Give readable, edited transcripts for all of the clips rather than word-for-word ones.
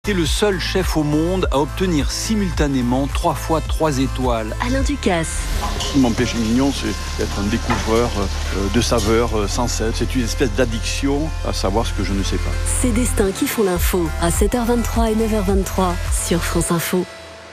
C'est le seul chef au monde à obtenir simultanément 3 fois 3 étoiles. Alain Ducasse. Mon péché mignon, c'est d'être un découvreur de saveurs sans cesse. C'est une espèce d'addiction à savoir ce que je ne sais pas. Ces destins qui font l'info à 7h23 et 9h23 sur France Info.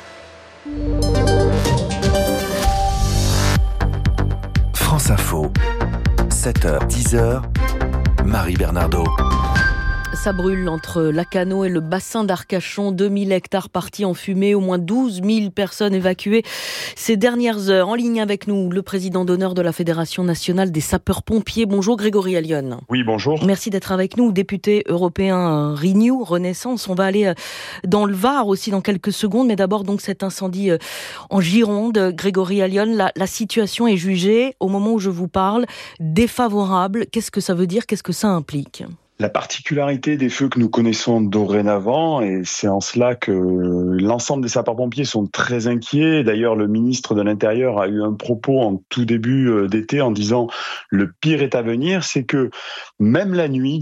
France Info, 7h, 10h, Marie Bernardo. Ça brûle entre Lacanau et le bassin d'Arcachon. 2000 hectares partis en fumée, au moins 12 000 personnes évacuées ces dernières heures. En ligne avec nous, le président d'honneur de la Fédération nationale des sapeurs-pompiers. Bonjour Grégory Allione. Oui, bonjour. Merci d'être avec nous, député européen Renew, Renaissance. On va aller dans le Var aussi dans quelques secondes, mais d'abord donc cet incendie en Gironde. Grégory Allione, la situation est jugée, au moment où je vous parle, défavorable. Qu'est-ce que ça veut dire ? Qu'est-ce que ça implique ? La particularité des feux que nous connaissons dorénavant, et c'est en cela que l'ensemble des sapeurs-pompiers sont très inquiets. D'ailleurs, le ministre de l'Intérieur a eu un propos en tout début d'été en disant « le pire est à venir », c'est que même la nuit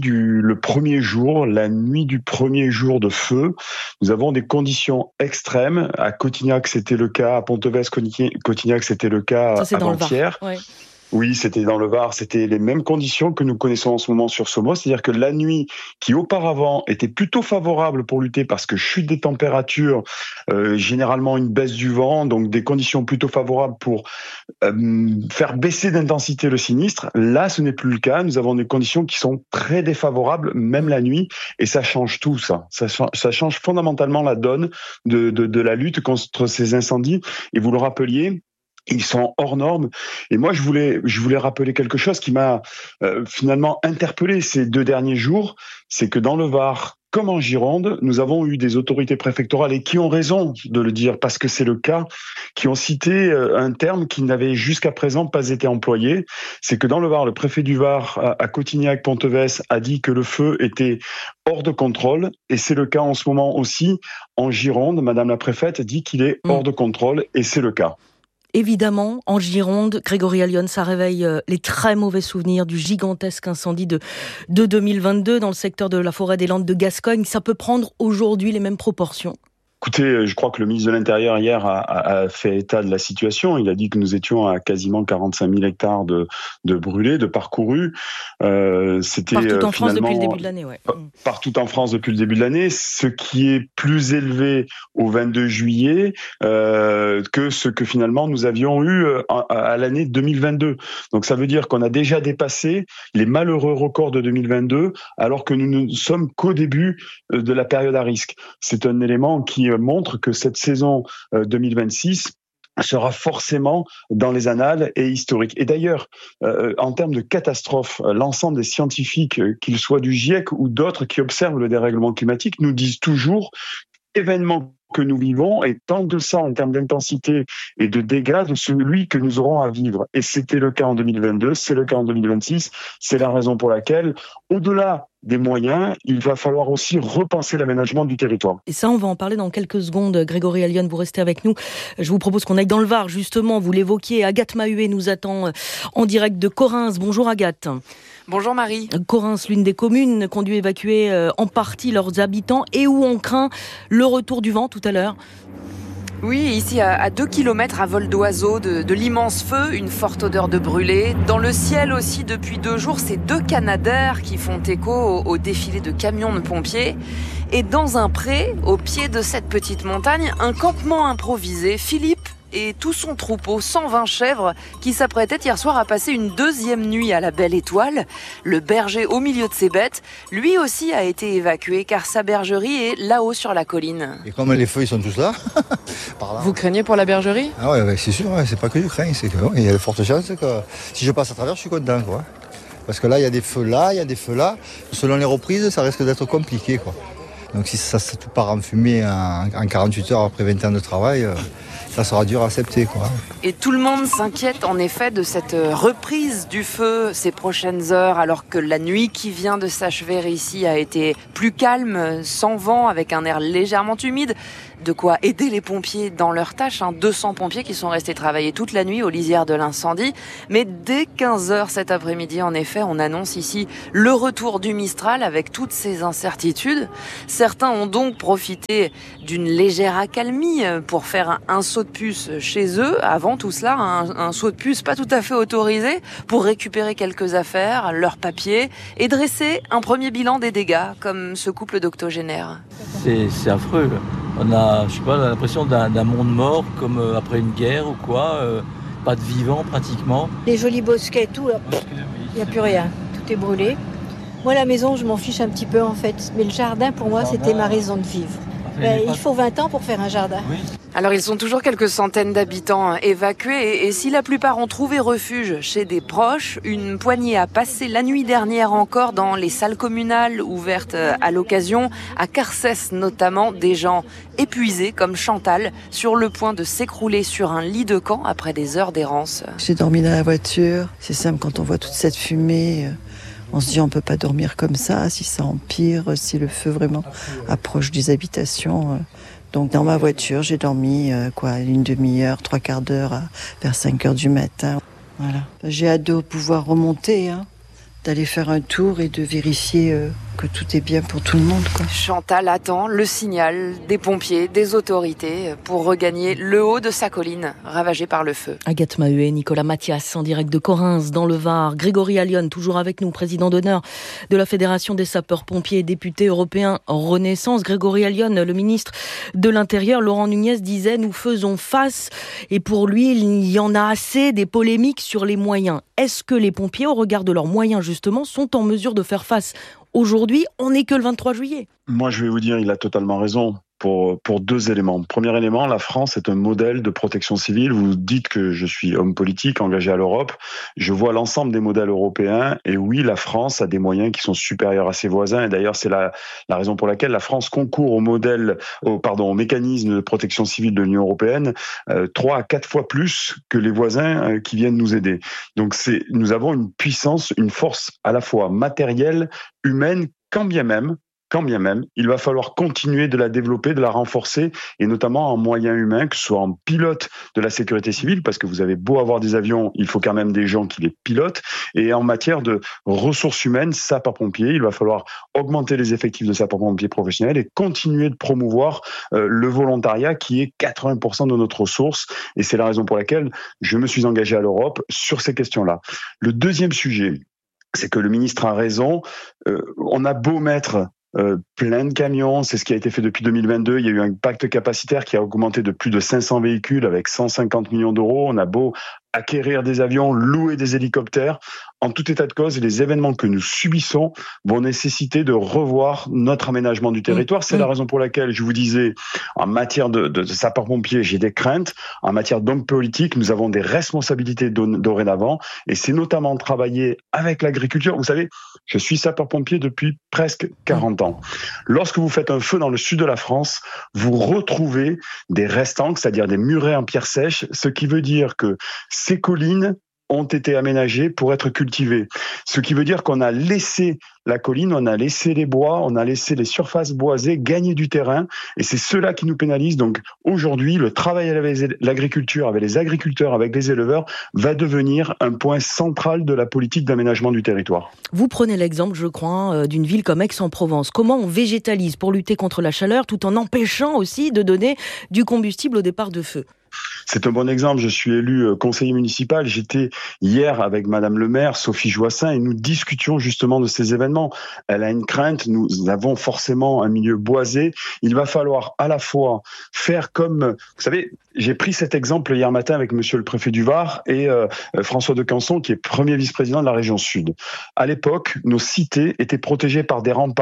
la nuit du premier jour de feu, nous avons des conditions extrêmes. À Cotignac, c'était le cas. À Pontevedre, Cotignac, c'était le cas avant-hier. Oui, c'était dans le Var, c'était les mêmes conditions que nous connaissons en ce moment sur Somos, c'est-à-dire que la nuit, qui auparavant était plutôt favorable pour lutter parce que chute des températures, généralement une baisse du vent, donc des conditions plutôt favorables pour faire baisser d'intensité le sinistre, là ce n'est plus le cas, nous avons des conditions qui sont très défavorables, même la nuit, et ça change tout ça change fondamentalement la donne de la lutte contre ces incendies, et vous le rappeliez, ils sont hors normes. Et moi, je voulais rappeler quelque chose qui m'a finalement interpellé ces 2 derniers jours. C'est que dans le Var, comme en Gironde, nous avons eu des autorités préfectorales et qui ont raison de le dire parce que c'est le cas, qui ont cité un terme qui n'avait jusqu'à présent pas été employé. C'est que dans le Var, le préfet du Var à Cotignac-Pontevedre a dit que le feu était hors de contrôle et c'est le cas en ce moment aussi en Gironde. Madame la préfète dit qu'il est hors de contrôle et c'est le cas. Évidemment, en Gironde, Grégory Allione, ça réveille les très mauvais souvenirs du gigantesque incendie de 2022 dans le secteur de la forêt des Landes de Gascogne. Ça peut prendre aujourd'hui les mêmes proportions. Écoutez, je crois que le ministre de l'Intérieur hier a fait état de la situation. Il a dit que nous étions à quasiment 45 000 hectares de brûlés, de parcourus. C'était partout en France depuis le début de l'année, ouais. Partout en France depuis le début de l'année, ce qui est plus élevé au 22 juillet que ce que finalement nous avions eu à l'année 2022. Donc ça veut dire qu'on a déjà dépassé les malheureux records de 2022, alors que nous ne sommes qu'au début de la période à risque. C'est un élément qui montre que cette saison 2026 sera forcément dans les annales et historique. Et d'ailleurs, en termes de catastrophe, l'ensemble des scientifiques, qu'ils soient du GIEC ou d'autres qui observent le dérèglement climatique, nous disent toujours événement que nous vivons est en deçà en termes d'intensité et de dégâts de celui que nous aurons à vivre. Et c'était le cas en 2022, c'est le cas en 2026. C'est la raison pour laquelle, au-delà des moyens, il va falloir aussi repenser l'aménagement du territoire. Et ça, on va en parler dans quelques secondes. Grégory Allione, vous restez avec nous. Je vous propose qu'on aille dans le Var, justement. Vous l'évoquiez, Agathe Mahuet nous attend en direct de Correns. Bonjour Agathe. Bonjour Marie. Correns, l'une des communes qui ont dû évacuer en partie leurs habitants et où on craint le retour du vent tout à l'heure. Oui, ici à 2 km à vol d'oiseau de l'immense feu, une forte odeur de brûlé. Dans le ciel aussi depuis 2 jours, ces 2 canadaires qui font écho au défilé de camions de pompiers. Et dans un pré, au pied de cette petite montagne, un campement improvisé. Philippe et tout son troupeau, 120 chèvres, qui s'apprêtaient hier soir à passer une 2e nuit à la Belle Étoile. Le berger au milieu de ses bêtes, lui aussi a été évacué car sa bergerie est là-haut sur la colline. Et comme les feux ils sont tous là, par là. Vous craignez pour la bergerie ? Ah ouais, c'est sûr, c'est pas que du craint, c'est qu'il y a de fortes chances que si je passe à travers, je suis content, quoi. Parce que là, il y a des feux là, il y a des feux là. Selon les reprises, ça risque d'être compliqué, quoi. Donc si ça tout part en fumée en 48 heures après 20 ans de travail, ça sera dur à accepter, quoi. Et tout le monde s'inquiète en effet de cette reprise du feu ces prochaines heures, alors que la nuit qui vient de s'achever ici a été plus calme, sans vent, avec un air légèrement humide. De quoi aider les pompiers dans leur tâche, 200 pompiers qui sont restés travailler toute la nuit aux lisières de l'incendie. Mais dès 15h cet après-midi, en effet, on annonce ici le retour du Mistral avec toutes ces incertitudes. Certains ont donc profité d'une légère accalmie pour faire un saut de puce chez eux. Avant tout cela, un saut de puce pas tout à fait autorisé pour récupérer quelques affaires, leurs papiers et dresser un premier bilan des dégâts, comme ce couple d'octogénaires. C'est affreux, là. On a l'impression d'un monde mort, comme après une guerre ou quoi. Pas de vivants, pratiquement. Les jolis bosquets et tout, là, il n'y a plus rien. Tout est brûlé. Moi, la maison, je m'en fiche un petit peu, en fait. Mais le jardin, pour moi, c'était ma raison de vivre. Il faut 20 ans pour faire un jardin. Oui. Alors, ils sont toujours quelques centaines d'habitants évacués. Et si la plupart ont trouvé refuge chez des proches, une poignée a passé la nuit dernière encore dans les salles communales ouvertes à l'occasion, à Carcès notamment, des gens épuisés comme Chantal, sur le point de s'écrouler sur un lit de camp après des heures d'errance. J'ai dormi dans la voiture. C'est simple, quand on voit toute cette fumée, on se dit on peut pas dormir comme ça, si ça empire, si le feu vraiment approche des habitations. Donc dans ma voiture, j'ai dormi une demi-heure, 3/4 d'heure vers 5h du matin. Voilà. J'ai hâte de pouvoir remonter, d'aller faire un tour et de vérifier que tout est bien pour tout le monde, quoi. Chantal attend le signal des pompiers, des autorités pour regagner le haut de sa colline ravagée par le feu. Agathe Maheuet, Nicolas Mathias en direct de Correns dans le Var. Grégory Allione toujours avec nous, président d'honneur de la Fédération des sapeurs-pompiers et député européen Renaissance. Grégory Allione, le ministre de l'Intérieur, Laurent Nunez disait « Nous faisons face » et pour lui, il y en a assez des polémiques sur les moyens. Est-ce que les pompiers, au regard de leurs moyens justement, sont en mesure de faire face ? Aujourd'hui, on n'est que le 23 juillet. Moi, je vais vous dire, il a totalement raison pour 2 éléments. Premier élément, la France est un modèle de protection civile. Vous dites que je suis homme politique engagé à l'Europe. Je vois l'ensemble des modèles européens et oui, la France a des moyens qui sont supérieurs à ses voisins. Et d'ailleurs, c'est la raison pour laquelle la France concourt au mécanisme de protection civile de l'Union européenne 3 à 4 fois plus que les voisins qui viennent nous aider. Donc nous avons une puissance, une force à la fois matérielle, humaine, quand bien même, il va falloir continuer de la développer, de la renforcer, et notamment en moyens humains, que ce soit en pilote de la sécurité civile, parce que vous avez beau avoir des avions, il faut quand même des gens qui les pilotent, et en matière de ressources humaines, sapeurs-pompiers, il va falloir augmenter les effectifs de sapeurs-pompiers professionnels et continuer de promouvoir le volontariat qui est 80% de notre ressource, et c'est la raison pour laquelle je me suis engagé à l'Europe sur ces questions-là. Le deuxième sujet, c'est que le ministre a raison, on a beau mettre plein de camions, c'est ce qui a été fait depuis 2022. Il y a eu un pacte capacitaire qui a augmenté de plus de 500 véhicules avec 150 millions d'euros. On a beau acquérir des avions, louer des hélicoptères. En tout état de cause, les événements que nous subissons vont nécessiter de revoir notre aménagement du territoire. C'est la raison pour laquelle je vous disais, en matière de sapeurs-pompiers, j'ai des craintes. En matière d'hommes politiques, nous avons des responsabilités dorénavant. Et c'est notamment travailler avec l'agriculture. Vous savez, je suis sapeur-pompier depuis presque 40 ans. Lorsque vous faites un feu dans le sud de la France, vous retrouvez des restants, c'est-à-dire des murets en pierre sèche, ce qui veut dire que ces collines ont été aménagées pour être cultivées. Ce qui veut dire qu'on a laissé la colline, on a laissé les bois, on a laissé les surfaces boisées gagner du terrain, et c'est cela qui nous pénalise. Donc aujourd'hui, le travail avec l'agriculture, avec les agriculteurs, avec les éleveurs, va devenir un point central de la politique d'aménagement du territoire. Vous prenez l'exemple, je crois, d'une ville comme Aix-en-Provence. Comment on végétalise pour lutter contre la chaleur, tout en empêchant aussi de donner du combustible au départ de feu ? C'est un bon exemple. Je suis élu conseiller municipal. J'étais hier avec Madame le maire, Sophie Joissin, et nous discutions justement de ces événements. Elle a une crainte. Nous avons forcément un milieu boisé. Il va falloir à la fois faire comme... Vous savez, j'ai pris cet exemple hier matin avec monsieur le préfet du Var et François de Canson, qui est premier vice-président de la région Sud. À l'époque, nos cités étaient protégées par des remparts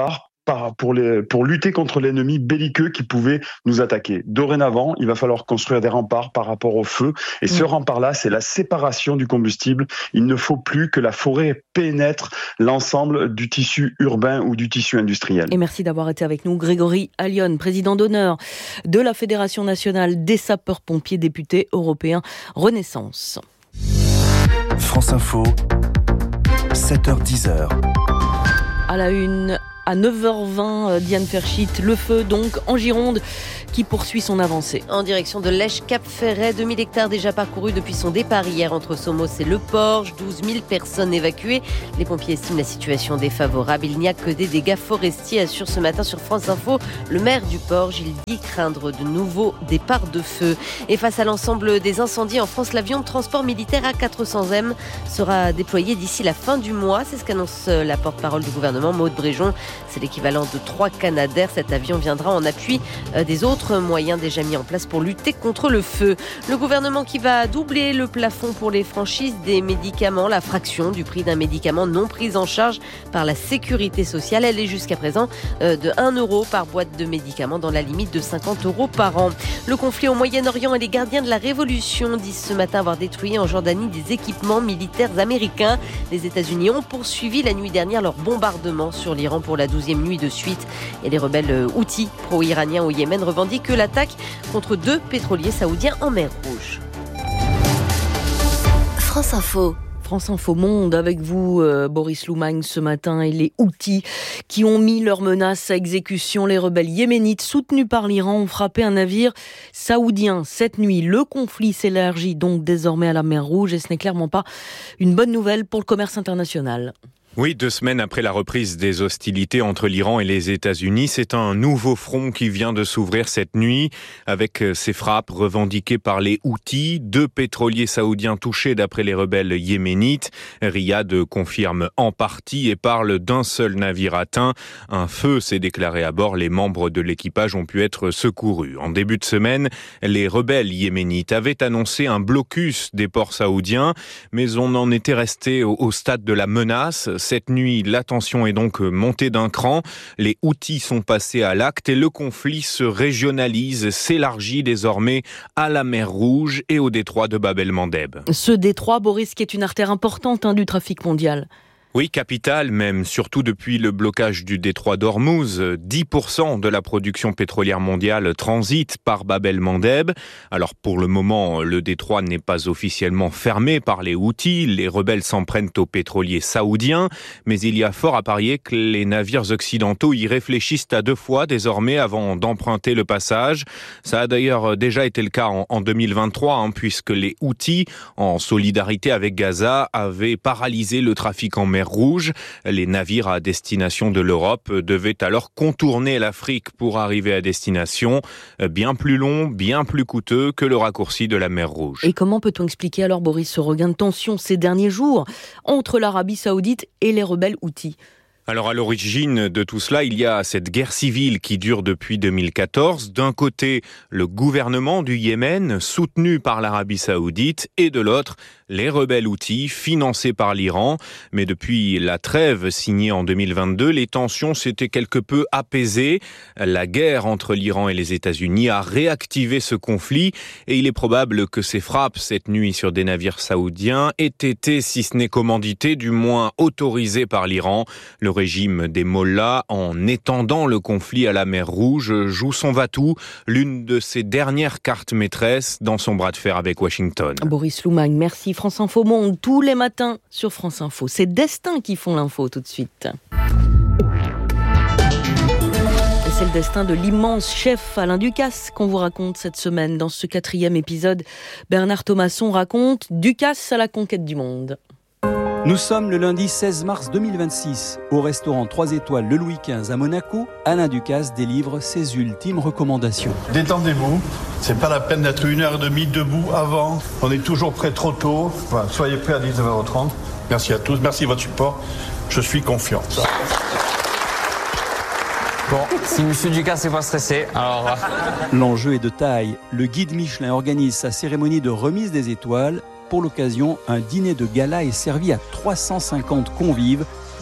pour lutter contre l'ennemi belliqueux qui pouvait nous attaquer. Dorénavant, il va falloir construire des remparts par rapport au feu. Et ce rempart-là, c'est la séparation du combustible. Il ne faut plus que la forêt pénètre l'ensemble du tissu urbain ou du tissu industriel. Et merci d'avoir été avec nous, Grégory Allione, président d'honneur de la Fédération nationale des sapeurs-pompiers, député européen Renaissance. France Info, 7h-10h. À la une, à 9h20, Diane Ferchit, le feu donc en Gironde qui poursuit son avancée. En direction de Lèche-Cap-Ferret, 2000 hectares déjà parcourus depuis son départ hier entre Somos et Le Porge, 12 000 personnes évacuées. Les pompiers estiment la situation défavorable. Il n'y a que des dégâts forestiers, assure ce matin sur France Info le maire du Porge. Il dit craindre de nouveaux départs de feu. Et face à l'ensemble des incendies en France, l'avion de transport militaire A400M sera déployé d'ici la fin du mois. C'est ce qu'annonce la porte-parole du gouvernement, Maud Bréjon. C'est l'équivalent de 3 Canadair. Cet avion viendra en appui des autres moyens déjà mis en place pour lutter contre le feu. Le gouvernement qui va doubler le plafond pour les franchises des médicaments, la fraction du prix d'un médicament non pris en charge par la sécurité sociale. Elle est jusqu'à présent de 1 € par boîte de médicaments dans la limite de 50 € par an. Le conflit au Moyen-Orient et les gardiens de la révolution disent ce matin avoir détruit en Jordanie des équipements militaires américains. Les États-Unis ont poursuivi la nuit dernière leur bombardement sur l'Iran pour la 12e nuit de suite. Et les rebelles houthis pro-iraniens au Yémen revendiquent que l'attaque contre 2 pétroliers saoudiens en mer Rouge. France Info. France Info Monde avec vous, Boris Loumagne, ce matin, et les Houthis qui ont mis leurs menaces à exécution. Les rebelles yéménites soutenus par l'Iran ont frappé un navire saoudien cette nuit. Le conflit s'élargit donc désormais à la mer Rouge et ce n'est clairement pas une bonne nouvelle pour le commerce international. Oui, 2 semaines après la reprise des hostilités entre l'Iran et les États-Unis, c'est un nouveau front qui vient de s'ouvrir cette nuit avec ces frappes revendiquées par les Houthis. 2 pétroliers saoudiens touchés d'après les rebelles yéménites. Riyad confirme en partie et parle d'un seul navire atteint. Un feu s'est déclaré à bord. Les membres de l'équipage ont pu être secourus. En début de semaine, les rebelles yéménites avaient annoncé un blocus des ports saoudiens, mais on en était resté au stade de la menace. Cette nuit, la tension est donc montée d'un cran. Les Houthis sont passés à l'acte et le conflit se régionalise, s'élargit désormais à la mer Rouge et au détroit de Bab el-Mandeb. Ce détroit, Boris, qui est une artère importante du trafic mondial. Oui, capitale même, surtout depuis le blocage du détroit d'Ormuz. 10% de la production pétrolière mondiale transite par Bab el-Mandeb. Alors pour le moment, le détroit n'est pas officiellement fermé par les Houthis. Les rebelles s'en prennent aux pétroliers saoudiens. Mais il y a fort à parier que les navires occidentaux y réfléchissent à 2 fois désormais avant d'emprunter le passage. Ça a d'ailleurs déjà été le cas en 2023, puisque les Houthis, en solidarité avec Gaza, avaient paralysé le trafic en mer Rouge. Les navires à destination de l'Europe devaient alors contourner l'Afrique pour arriver à destination. Bien plus long, bien plus coûteux que le raccourci de la mer Rouge. Et comment peut-on expliquer alors, Boris, ce regain de tension ces derniers jours entre l'Arabie Saoudite et les rebelles Houthis ? Alors à l'origine de tout cela, il y a cette guerre civile qui dure depuis 2014. D'un côté, le gouvernement du Yémen, soutenu par l'Arabie Saoudite, et de l'autre, les rebelles Houthis, financés par l'Iran. Mais depuis la trêve signée en 2022, les tensions s'étaient quelque peu apaisées. La guerre entre l'Iran et les États-Unis a réactivé ce conflit et il est probable que ces frappes cette nuit sur des navires saoudiens aient été, si ce n'est commandités, du moins autorisées par l'Iran. Le régime des mollahs, en étendant le conflit à la mer Rouge, joue son va-tout, l'une de ses dernières cartes maîtresses dans son bras de fer avec Washington. Boris Loumagne, merci. France Info Monde, tous les matins sur France Info. C'est Destin qui font l'info tout de suite. Et c'est le destin de l'immense chef Alain Ducasse qu'on vous raconte cette semaine. Dans ce 4e épisode, Bernard Thomasson raconte Ducasse à la conquête du monde. Nous sommes le lundi 16 mars 2026. Au restaurant 3 étoiles Le Louis XV à Monaco, Alain Ducasse délivre ses ultimes recommandations. Détendez-vous, c'est pas la peine d'être 1h30 debout avant. On est toujours prêt trop tôt. Voilà, soyez prêts à 19h30. Merci à tous, merci de votre support. Je suis confiant. Bon, si M. Ducasse n'est pas stressé, alors... L'enjeu est de taille. Le guide Michelin organise sa cérémonie de remise des étoiles. Pour l'occasion, un dîner de gala est servi à 350 convives.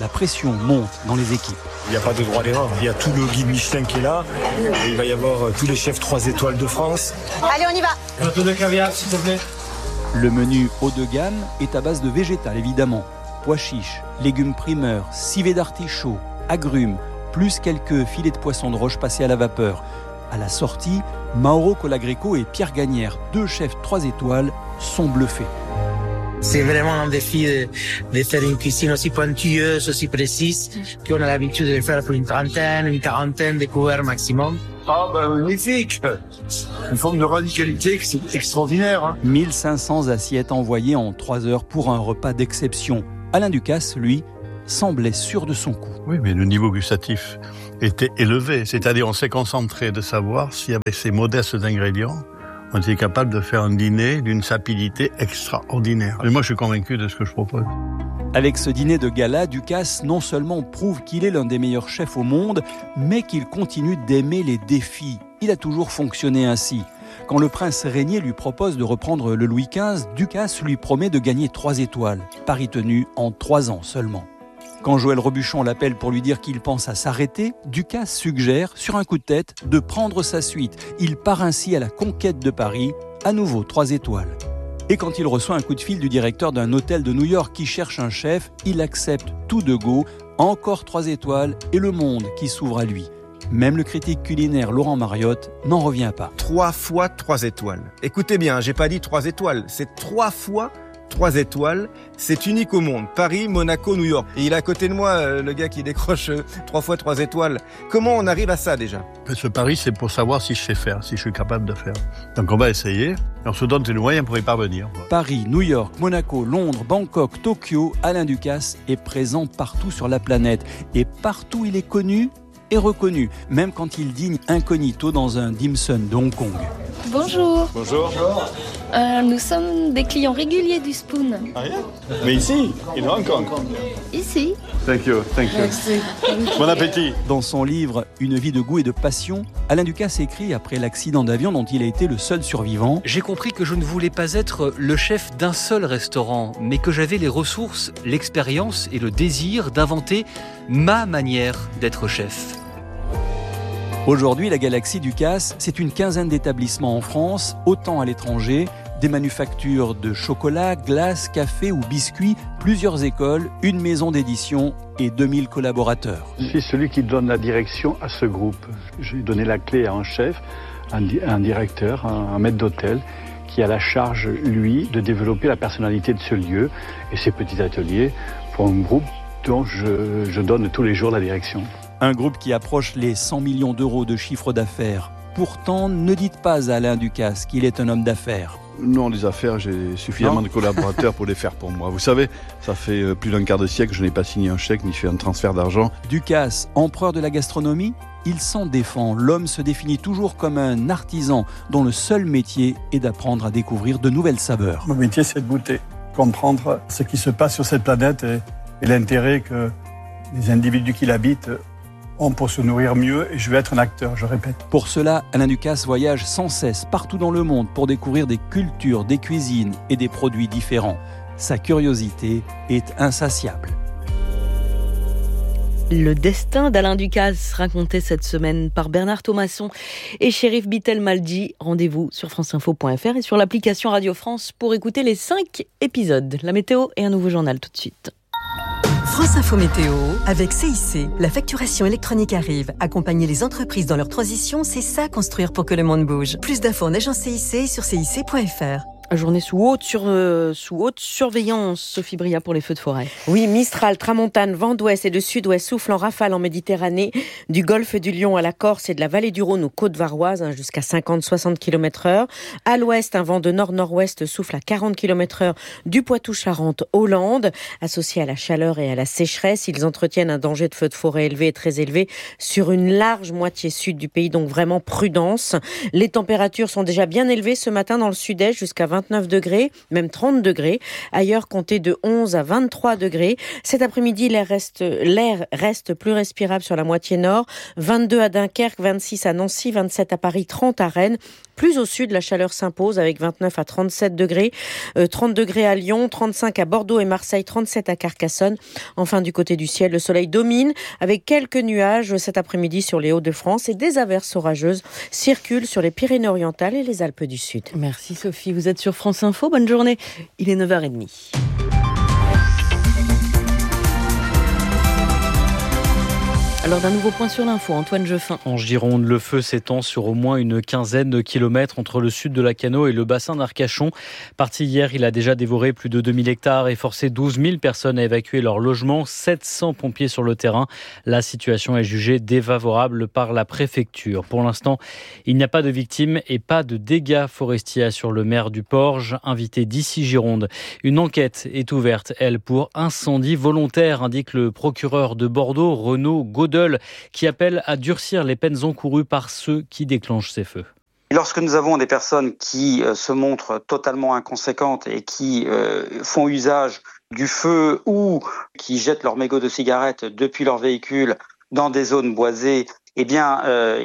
la pression monte dans les équipes. Il n'y a pas de droit d'erreur. Il y a tout le guide Michelin qui est là. Et il va y avoir tous les chefs 3 étoiles de France. Allez, on y va. Un peu de caviar, s'il te plaît. Le menu haut de gamme est à base de végétal, évidemment. Pois chiches, légumes primeurs, civet d'artichaut, agrumes, plus quelques filets de poisson de roche passés à la vapeur. À la sortie, Mauro Colagreco et Pierre Gagnère, 2 chefs 3 étoiles, sont bluffés. C'est vraiment un défi de faire une cuisine aussi pointueuse, aussi précise, qu'on a l'habitude de le faire pour une trentaine, une quarantaine de couverts maximum. Ah magnifique. Une forme de radicalité c'est extraordinaire. 1500 assiettes envoyées en 3 heures pour un repas d'exception. Alain Ducasse, lui, semblait sûr de son coup. Oui, mais le niveau gustatif était élevé. C'est-à-dire, on s'est concentré de savoir si, avec ces modestes ingrédients, on était capable de faire un dîner d'une sapidité extraordinaire. Et moi, je suis convaincu de ce que je propose. Avec ce dîner de gala, Ducasse non seulement prouve qu'il est l'un des meilleurs chefs au monde, mais qu'il continue d'aimer les défis. Il a toujours fonctionné ainsi. Quand le prince Régnier lui propose de reprendre le Louis XV, Ducasse lui promet de gagner 3 étoiles. Pari tenu en 3 ans seulement. Quand Joël Robuchon l'appelle pour lui dire qu'il pense à s'arrêter, Ducasse suggère, sur un coup de tête, de prendre sa suite. Il part ainsi à la conquête de Paris, à nouveau 3 étoiles. Et quand il reçoit un coup de fil du directeur d'un hôtel de New York qui cherche un chef, il accepte tout de go, encore 3 étoiles et le monde qui s'ouvre à lui. Même le critique culinaire Laurent Mariotte n'en revient pas. 3 fois 3 étoiles. Écoutez bien, j'ai pas dit 3 étoiles, c'est 3 fois 3 étoiles, c'est unique au monde. Paris, Monaco, New York. Et il est à côté de moi, le gars qui décroche 3 fois 3 étoiles. Comment on arrive à ça déjà ? Ce pari, c'est pour savoir si je sais faire, si je suis capable de faire. Donc on va essayer, et on se donne les moyens pour y parvenir. Paris, New York, Monaco, Londres, Bangkok, Tokyo, Alain Ducasse est présent partout sur la planète. Et partout il est connu et reconnu, même quand il dîne incognito dans un dim sum de Hong Kong. Bonjour. Bonjour. Nous sommes des clients réguliers du Spoon. Ah, yeah. Mais ici, in Hong Kong. Ici. Thank you. Merci. Bon appétit. Dans son livre « Une vie de goût et de passion », Alain Ducasse écrit après l'accident d'avion dont il a été le seul survivant. J'ai compris que je ne voulais pas être le chef d'un seul restaurant, mais que j'avais les ressources, l'expérience et le désir d'inventer ma manière d'être chef. Aujourd'hui, la galaxie Ducasse, c'est une 15aine d'établissements en France, autant à l'étranger, des manufactures de chocolat, glace, café ou biscuits, plusieurs écoles, une maison d'édition et 2000 collaborateurs. Je suis celui qui donne la direction à ce groupe. J'ai donné la clé à un chef, un directeur, un maître d'hôtel, qui a la charge, lui, de développer la personnalité de ce lieu et ses petits ateliers pour un groupe dont je donne tous les jours la direction. Un groupe qui approche les 100 millions d'euros de chiffre d'affaires. Pourtant, ne dites pas à Alain Ducasse qu'il est un homme d'affaires. Non, les affaires, j'ai suffisamment de collaborateurs pour les faire pour moi. Vous savez, ça fait plus d'un quart de siècle que je n'ai pas signé un chèque ni fait un transfert d'argent. Ducasse, empereur de la gastronomie, il s'en défend. L'homme se définit toujours comme un artisan dont le seul métier est d'apprendre à découvrir de nouvelles saveurs. Mon métier, c'est de goûter, comprendre ce qui se passe sur cette planète et l'intérêt que les individus qui l'habitent ont pour se nourrir mieux, et je vais être un acteur, je répète. Pour cela, Alain Ducasse voyage sans cesse partout dans le monde pour découvrir des cultures, des cuisines et des produits différents. Sa curiosité est insatiable. Le destin d'Alain Ducasse, raconté cette semaine par Bernard Thomasson et Chérif Bittel-Maldi. Rendez-vous sur franceinfo.fr et sur l'application Radio France pour écouter les 5 épisodes. La météo et un nouveau journal tout de suite. France Info Météo, avec CIC. La facturation électronique arrive. Accompagner les entreprises dans leur transition, c'est ça construire pour que le monde bouge. Plus d'infos en agence CIC sur cic.fr. Journée sous haute surveillance, Sophie Bria, pour les feux de forêt. Oui, Mistral, Tramontane, vent d'ouest et de sud-ouest soufflent en rafale en Méditerranée, du golfe du Lion à la Corse et de la vallée du Rhône aux côtes varoises, jusqu'à 50-60 km/h. À l'ouest, un vent de nord-nord-ouest souffle à 40 km/h du Poitou-Charentes aux Landes. Associés à la chaleur et à la sécheresse, ils entretiennent un danger de feux de forêt élevé et très élevé sur une large moitié sud du pays, donc vraiment prudence. Les températures sont déjà bien élevées ce matin dans le sud-est, jusqu'à 29 degrés, même 30 degrés. Ailleurs, comptez de 11 à 23 degrés. Cet après-midi, l'air reste plus respirable sur la moitié nord. 22 à Dunkerque, 26 à Nancy, 27 à Paris, 30 à Rennes. Plus au sud, la chaleur s'impose avec 29 à 37 degrés, 30 degrés à Lyon, 35 à Bordeaux et Marseille, 37 à Carcassonne. Enfin, du côté du ciel, le soleil domine avec quelques nuages cet après-midi sur les Hauts-de-France et des averses orageuses circulent sur les Pyrénées-Orientales et les Alpes du Sud. Merci Sophie, vous êtes sur France Info, bonne journée. Il est 9h30. Alors d'un nouveau point sur l'info, Antoine Jeffin. En Gironde, le feu s'étend sur au moins une quinzaine de kilomètres entre le sud de la Cano et le bassin d'Arcachon. Parti hier, il a déjà dévoré plus de 2000 hectares et forcé 12 000 personnes à évacuer leur logement. 700 pompiers sur le terrain. La situation est jugée défavorable par la préfecture. Pour l'instant, il n'y a pas de victimes et pas de dégâts forestiers, assure le maire du Porge, invité d'ici Gironde. Une enquête est ouverte, elle, pour incendie volontaire, indique le procureur de Bordeaux, Renaud Godel, qui appelle à durcir les peines encourues par ceux qui déclenchent ces feux. Lorsque nous avons des personnes qui se montrent totalement inconséquentes et qui font usage du feu ou qui jettent leurs mégots de cigarettes depuis leur véhicule dans des zones boisées, eh bien,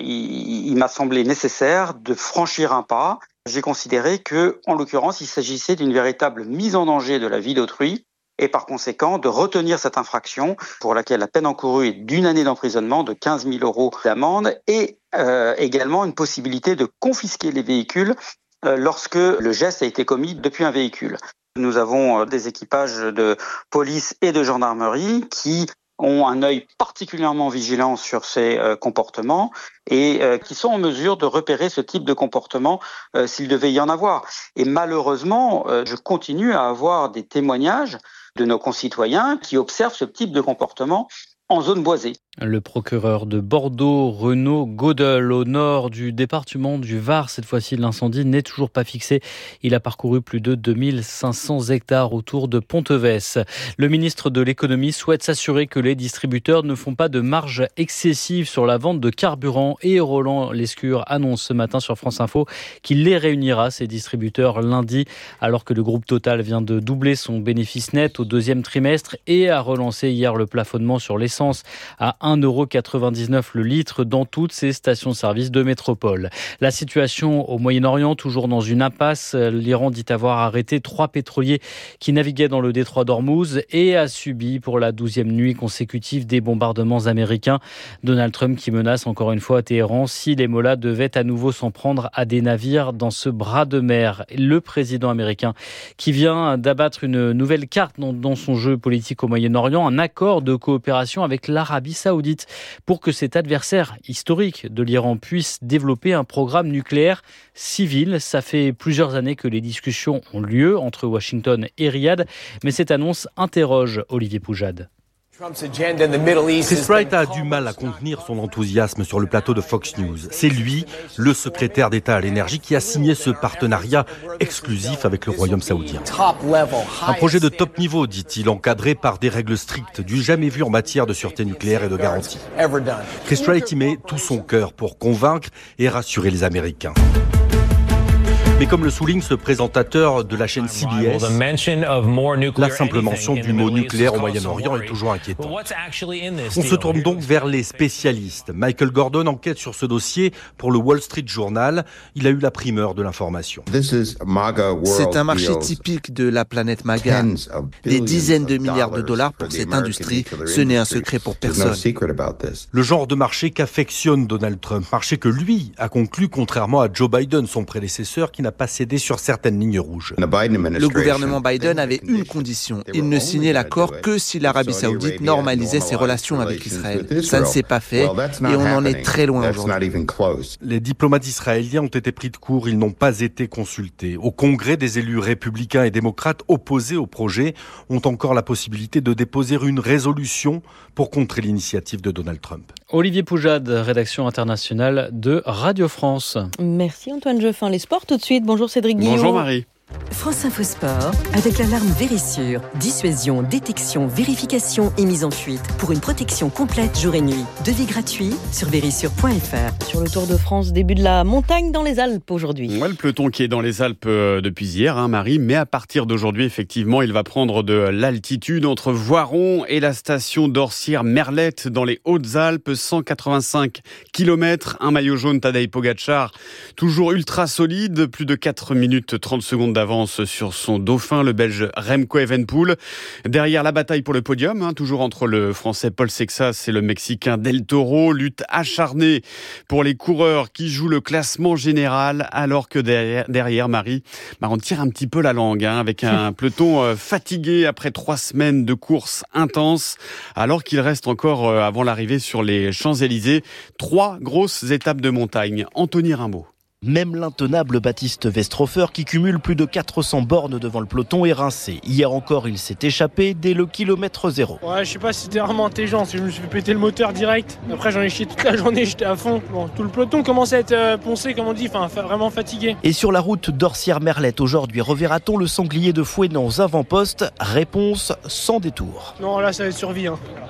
il m'a semblé nécessaire de franchir un pas. J'ai considéré que, en l'occurrence, il s'agissait d'une véritable mise en danger de la vie d'autrui, et par conséquent de retenir cette infraction pour laquelle la peine encourue est d'1 année d'emprisonnement, de 15 000 € d'amende et également une possibilité de confisquer les véhicules lorsque le geste a été commis depuis un véhicule. Nous avons des équipages de police et de gendarmerie qui ont un œil particulièrement vigilant sur ces comportements et qui sont en mesure de repérer ce type de comportement s'il devait y en avoir. Et malheureusement, je continue à avoir des témoignages de nos concitoyens qui observent ce type de comportement en zone boisée. Le procureur de Bordeaux, Renaud Godel, au nord du département du Var. Cette fois-ci, l'incendie n'est toujours pas fixé. Il a parcouru plus de 2500 hectares autour de Ponteves. Le ministre de l'économie souhaite s'assurer que les distributeurs ne font pas de marge excessive sur la vente de carburant. Et Roland Lescure annonce ce matin sur France Info qu'il les réunira, ces distributeurs, lundi, alors que le groupe Total vient de doubler son bénéfice net au deuxième trimestre et a relancé hier le plafonnement sur l'essence à 1,99 € le litre dans toutes ces stations-service de métropole. La situation au Moyen-Orient, toujours dans une impasse. L'Iran dit avoir arrêté 3 pétroliers qui naviguaient dans le détroit d'Ormuz et a subi pour la 12e nuit consécutive des bombardements américains. Donald Trump qui menace encore une fois à Téhéran si les mollahs devaient à nouveau s'en prendre à des navires dans ce bras de mer. Le président américain qui vient d'abattre une nouvelle carte dans son jeu politique au Moyen-Orient, un accord de coopération avec l'Arabie Saoudite pour que cet adversaire historique de l'Iran puisse développer un programme nucléaire civil. Ça fait plusieurs années que les discussions ont lieu entre Washington et Riyad, mais cette annonce interroge Olivier Poujade. Chris Wright a du mal à contenir son enthousiasme sur le plateau de Fox News. C'est lui, le secrétaire d'État à l'énergie, qui a signé ce partenariat exclusif avec le Royaume saoudien. Un projet de top niveau, dit-il, encadré par des règles strictes, du jamais vu en matière de sûreté nucléaire et de garantie. Chris Wright y met tout son cœur pour convaincre et rassurer les Américains. Mais comme le souligne ce présentateur de la chaîne CBS, la simple mention du mot nucléaire au Moyen-Orient est toujours inquiétante. On se tourne donc vers les spécialistes. Michael Gordon enquête sur ce dossier pour le Wall Street Journal. Il a eu la primeur de l'information. C'est un marché typique de la planète MAGA. Des dizaines de milliards de dollars pour cette industrie, ce n'est un secret pour personne. Le genre de marché qu'affectionne Donald Trump, marché que lui a conclu contrairement à Joe Biden, son prédécesseur, qui n'a pas cédé sur certaines lignes rouges. Le gouvernement Biden avait une condition. Il ne signait l'accord que si l'Arabie Saoudite normalisait ses relations avec Israël. Ça ne s'est pas fait et on en est très loin aujourd'hui. Les diplomates israéliens ont été pris de court, ils n'ont pas été consultés. Au Congrès, des élus républicains et démocrates opposés au projet ont encore la possibilité de déposer une résolution pour contrer l'initiative de Donald Trump. Olivier Poujade, rédaction internationale de Radio France. Merci Antoine Jeffin. Les sports tout de suite. Bonjour Cédric Guillaume. Bonjour Marie. France Info Sport, avec l'alarme Vérissure. Dissuasion, détection, vérification et mise en fuite. Pour une protection complète jour et nuit. Devis gratuit sur vérissure.fr. Sur le Tour de France, début de la montagne dans les Alpes aujourd'hui. Ouais, le peloton qui est dans les Alpes depuis hier, Marie. Mais à partir d'aujourd'hui, effectivement, il va prendre de l'altitude entre Voiron et la station d'Orsières-Merlette dans les Hautes-Alpes. 185 km. Un maillot jaune, Tadej Pogačar, toujours ultra solide. Plus de 4 minutes 30 secondes d'avance sur son dauphin, le Belge Remco Evenepoel. Derrière, la bataille pour le podium, toujours entre le Français Paul Sexas et le Mexicain Del Toro. Lutte acharnée pour les coureurs qui jouent le classement général, alors que derrière Marie, on tire un petit peu la langue, avec un peloton fatigué après 3 semaines de course intense, alors qu'il reste encore, avant l'arrivée sur les Champs-Élysées, 3 grosses étapes de montagne. Anthony Rimbaud. Même l'intenable Baptiste Westrofer, qui cumule plus de 400 bornes devant le peloton, est rincé. Hier encore, il s'est échappé dès le kilomètre 0. Ouais, je sais pas si c'était vraiment intelligent, si je me suis fait péter le moteur direct. Après, j'en ai chié toute la journée, j'étais à fond. Bon, tout le peloton commençait à être poncé, comme on dit, vraiment fatigué. Et sur la route d'Orsières-Merlette, aujourd'hui, reverra-t-on le sanglier de Fouesnant aux avant-postes? Réponse sans détour. Non, là, ça va être survie.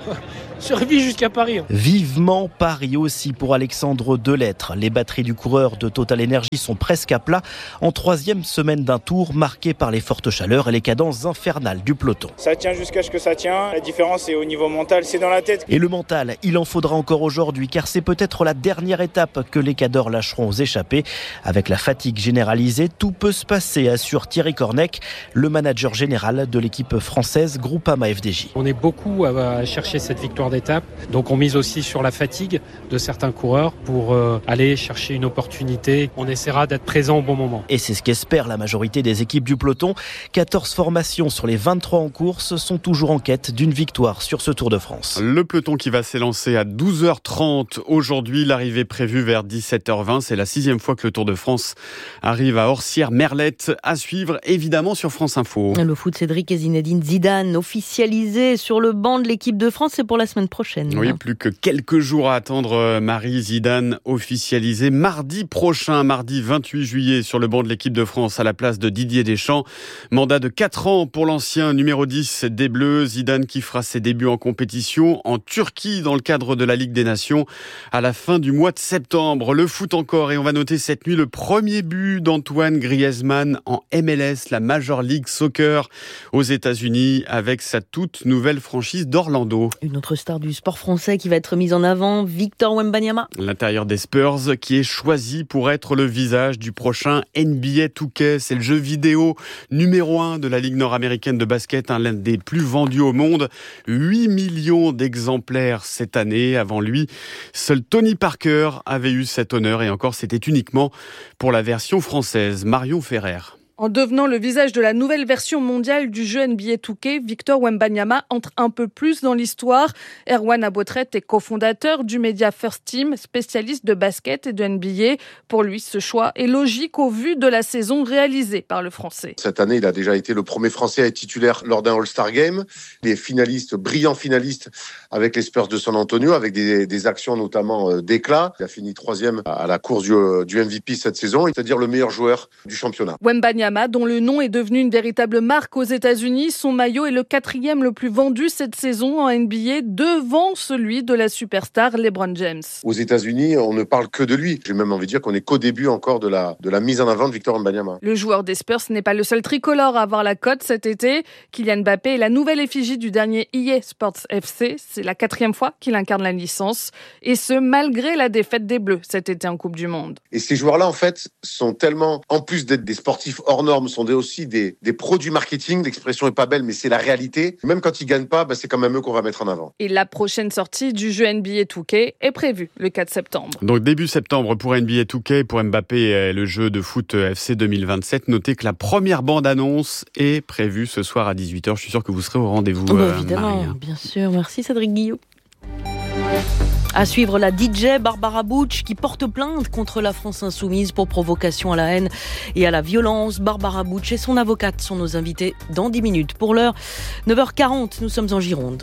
Survie jusqu'à Paris. Vivement Paris aussi pour Alexandre Delettre. Les batteries du coureur de Total Energy sont presque à plat en 3e semaine d'un tour marqué par les fortes chaleurs et les cadences infernales du peloton. Ça tient jusqu'à ce que ça tient. La différence est au niveau mental, c'est dans la tête. Et le mental, il en faudra encore aujourd'hui car c'est peut-être la dernière étape que les cadors lâcheront aux échappés. Avec la fatigue généralisée, tout peut se passer, assure Thierry Cornec, le manager général de l'équipe française Groupama FDJ. On est beaucoup à chercher cette victoire d'étape, donc on mise aussi sur la fatigue de certains coureurs pour aller chercher une opportunité. On essaiera d'être présent au bon moment. Et c'est ce qu'espère la majorité des équipes du peloton. 14 formations sur les 23 en course sont toujours en quête d'une victoire sur ce Tour de France. Le peloton qui va s'élancer à 12h30 aujourd'hui, l'arrivée prévue vers 17h20. C'est la 6e fois que le Tour de France arrive à Orsières-Merlette, à suivre évidemment sur France Info. Le foot, Cédric et Zinedine Zidane officialisé sur le banc de l'équipe de France, c'est pour la semaine prochaine. Oui, plus que quelques jours à attendre. Marie, Zidane officialisé mardi prochain, mardi 28 juillet, sur le banc de l'équipe de France à la place de Didier Deschamps. Mandat de 4 ans pour l'ancien numéro 10 des Bleus. Zidane qui fera ses débuts en compétition en Turquie dans le cadre de la Ligue des Nations à la fin du mois de septembre. Le foot encore, et on va noter cette nuit le premier but d'Antoine Griezmann en MLS, la Major League Soccer aux États-Unis, avec sa toute nouvelle franchise d'Orlando. Une autre star du sport français qui va être mise en avant, Victor Wembanyama. L'intérieur des Spurs qui est choisi pour être le visage du prochain NBA 2K. C'est le jeu vidéo numéro 1 de la Ligue nord-américaine de basket, l'un des plus vendus au monde. 8 millions d'exemplaires cette année. Avant lui, seul Tony Parker avait eu cet honneur, et encore, c'était uniquement pour la version française. Marion Ferrer. En devenant le visage de la nouvelle version mondiale du jeu NBA 2K, Victor Wembanyama entre un peu plus dans l'histoire. Erwan Abotret est cofondateur du média First Team, spécialiste de basket et de NBA. Pour lui, ce choix est logique au vu de la saison réalisée par le Français. Cette année, il a déjà été le premier Français à être titulaire lors d'un All-Star Game. Les finalistes, brillants finalistes avec les Spurs de San Antonio, avec des actions notamment d'éclat. Il a fini 3e à la course du MVP cette saison, c'est-à-dire le meilleur joueur du championnat. Wembanyama, dont le nom est devenu une véritable marque aux États-Unis. Son maillot est le 4e le plus vendu cette saison en NBA, devant celui de la superstar LeBron James. Aux États-Unis, on ne parle que de lui. J'ai même envie de dire qu'on n'est qu'au début encore de la mise en avant de Victor Wembanyama. Le joueur des Spurs n'est pas le seul tricolore à avoir la cote cet été. Kylian Mbappé est la nouvelle effigie du dernier EA Sports FC. C'est la 4e fois qu'il incarne la licence. Et ce, malgré la défaite des Bleus cet été en Coupe du Monde. Et ces joueurs-là, en fait, sont tellement, en plus d'être des sportifs hors normes, sont aussi des produits marketing. L'expression est pas belle, mais c'est la réalité. Même quand ils gagnent pas, c'est quand même eux qu'on va mettre en avant. Et la prochaine sortie du jeu NBA 2K est prévue le 4 septembre. Donc début septembre pour NBA 2K, pour Mbappé, le jeu de foot FC 2027. Notez que la première bande-annonce est prévue ce soir à 18h. Je suis sûr que vous serez au rendez-vous, évidemment, Marie. Bien sûr. Merci Cédric Guillot. À suivre, la DJ Barbara Bush qui porte plainte contre la France Insoumise pour provocation à la haine et à la violence. Barbara Bush et son avocate sont nos invités dans 10 minutes. Pour l'heure, 9h40, nous sommes en Gironde.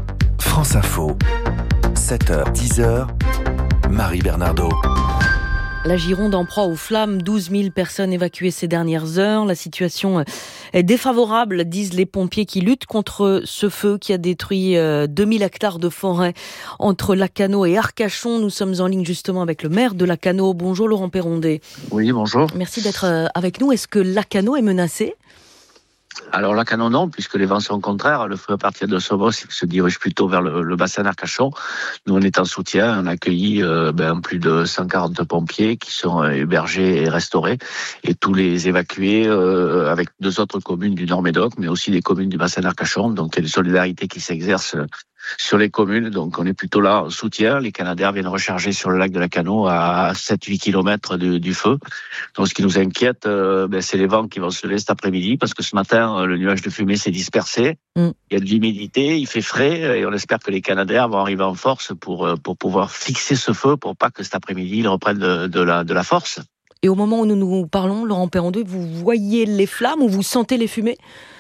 France Info, 7h, 10h, Marie Bernardo. La Gironde en proie aux flammes, 12 000 personnes évacuées ces dernières heures. La situation est défavorable, disent les pompiers qui luttent contre ce feu qui a détruit 2000 hectares de forêt entre Lacanau et Arcachon. Nous sommes en ligne justement avec le maire de Lacanau. Bonjour Laurent Perrondet. Oui, bonjour. Merci d'être avec nous. Est-ce que Lacanau est menacé ? Alors Lacanau non, puisque les vents sont contraires. Le feu à partir de Sobos se dirige plutôt vers le bassin d'Arcachon. Nous on est en soutien, on a accueilli plus de 140 pompiers qui sont hébergés et restaurés, et tous les évacués avec 2 autres communes du Nord-Médoc, mais aussi des communes du bassin d'Arcachon. Donc il y a des solidarités qui s'exercent sur les communes, donc on est plutôt là en soutien. Les Canadaires viennent recharger sur le lac de Lacanau à 7-8 km du feu. Donc ce qui nous inquiète, c'est les vents qui vont se lever cet après-midi, parce que ce matin, le nuage de fumée s'est dispersé. Il y a de l'humidité, il fait frais, et on espère que les Canadaires vont arriver en force pour pouvoir fixer ce feu, pour pas que cet après-midi, il reprenne de la force. Et au moment où nous parlons, Laurent Perrondet, vous voyez les flammes ou vous sentez les fumées ?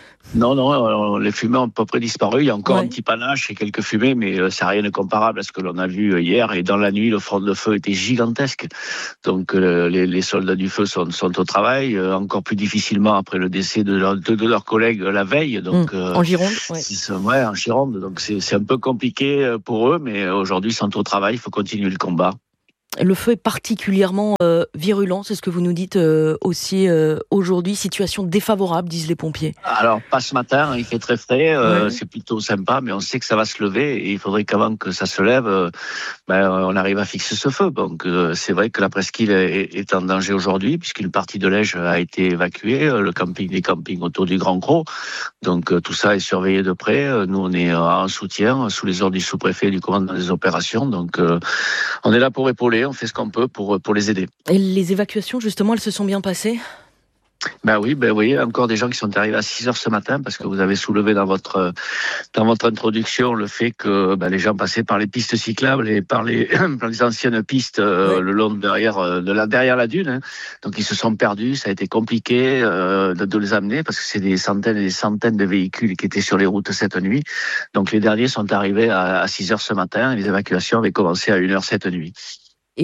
Non, les fumées ont à peu près disparu. Il y a encore un petit panache et quelques fumées, mais ça n'a rien de comparable à ce que l'on a vu hier. Et dans la nuit, le front de feu était gigantesque. Donc les soldats du feu sont au travail, encore plus difficilement après le décès de leurs collègues la veille. Donc, en Gironde, en Gironde. Donc c'est un peu compliqué pour eux, mais aujourd'hui ils sont au travail, il faut continuer le combat. Le feu est particulièrement virulent, c'est ce que vous nous dites aussi aujourd'hui. Situation défavorable, disent les pompiers. Alors, pas ce matin, il fait très frais, c'est plutôt sympa, mais on sait que ça va se lever, et il faudrait qu'avant que ça se lève, on arrive à fixer ce feu. Donc, c'est vrai que la presqu'île est en danger aujourd'hui, puisqu'une partie de l'Ège a été évacuée, les campings autour du Grand Cros. Donc, tout ça est surveillé de près. Nous, on est en soutien, sous les ordres du sous-préfet et du commandant des opérations. Donc, on est là pour épauler. On fait ce qu'on peut pour les aider. Et les évacuations, justement, elles se sont bien passées ? Ben oui, encore des gens qui sont arrivés à 6h ce matin, parce que vous avez soulevé dans votre introduction le fait que les gens passaient par les pistes cyclables et par les anciennes pistes le long derrière la dune. Hein. Donc ils se sont perdus, ça a été compliqué de les amener, parce que c'est des centaines et des centaines de véhicules qui étaient sur les routes cette nuit. Donc les derniers sont arrivés à 6h ce matin, et les évacuations avaient commencé à 1h cette nuit. Et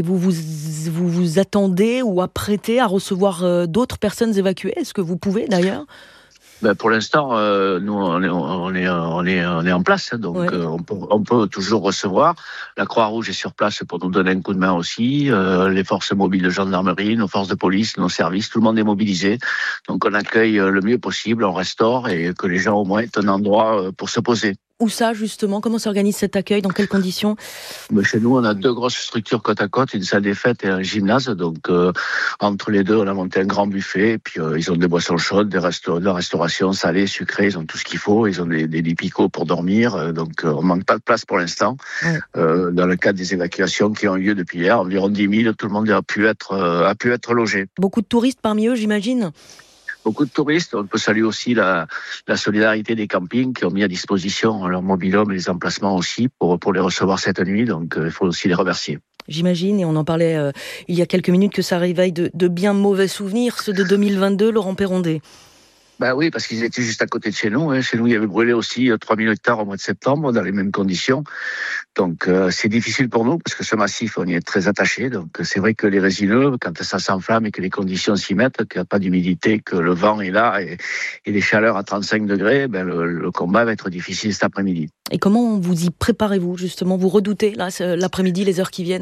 vous attendez ou apprêtez à recevoir d'autres personnes évacuées ? Est-ce que vous pouvez d'ailleurs ? Pour l'instant, nous on est en place, donc on peut toujours recevoir. La Croix-Rouge est sur place pour nous donner un coup de main aussi. Les forces mobiles de gendarmerie, nos forces de police, nos services, tout le monde est mobilisé. Donc on accueille le mieux possible, on restaure, et que les gens au moins aient un endroit pour se poser. Où ça, justement ? Comment s'organise cet accueil ? Dans quelles conditions ? Chez nous, on a 2 grosses structures côte à côte, une salle des fêtes et un gymnase. Donc, entre les deux, on a monté un grand buffet. Et puis, ils ont des boissons chaudes, de la restauration salée, sucrée. Ils ont tout ce qu'il faut. Ils ont des lits picots pour dormir. Donc, on manque pas de place pour l'instant. Dans le cadre des évacuations qui ont eu lieu depuis hier, environ 10 000, tout le monde a pu être logé. Beaucoup de touristes parmi eux, j'imagine ? Beaucoup de touristes. On peut saluer aussi la solidarité des campings qui ont mis à disposition leur mobil-home et les emplacements aussi pour les recevoir cette nuit. Donc, il faut aussi les remercier. J'imagine, et on en parlait il y a quelques minutes, que ça réveille de bien mauvais souvenirs, ceux de 2022, Laurent Perrondet. Oui, parce qu'ils étaient juste à côté de chez nous. Hein. Chez nous, il y avait brûlé aussi 3000 hectares au mois de septembre, dans les mêmes conditions. Donc, c'est difficile pour nous, parce que ce massif, on y est très attaché. Donc, c'est vrai que les résineux, quand ça s'enflamme et que les conditions s'y mettent, qu'il n'y a pas d'humidité, que le vent est là, et les chaleurs à 35 degrés, le combat va être difficile cet après-midi. Et comment vous y préparez-vous, justement ? Vous redoutez, là, l'après-midi, les heures qui viennent ?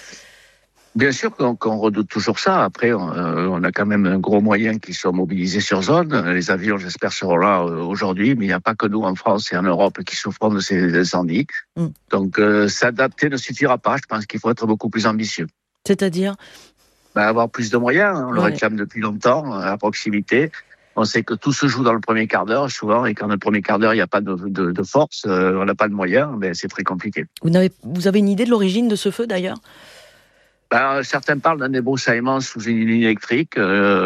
Bien sûr qu'on redoute toujours ça. Après, on a quand même un gros moyen qui sont mobilisés sur zone. Les avions, j'espère, seront là aujourd'hui, mais il n'y a pas que nous en France et en Europe qui souffrons de ces incendies. Donc, s'adapter ne suffira pas. Je pense qu'il faut être beaucoup plus ambitieux. C'est-à-dire ? Avoir plus de moyens. On le réclame depuis longtemps, à proximité. On sait que tout se joue dans le premier quart d'heure, souvent, et quand dans le premier quart d'heure, il n'y a pas de force, on n'a pas de moyens, c'est très compliqué. Vous avez une idée de l'origine de ce feu, d'ailleurs ? Certains parlent d'un débroussaillement sous une ligne électrique,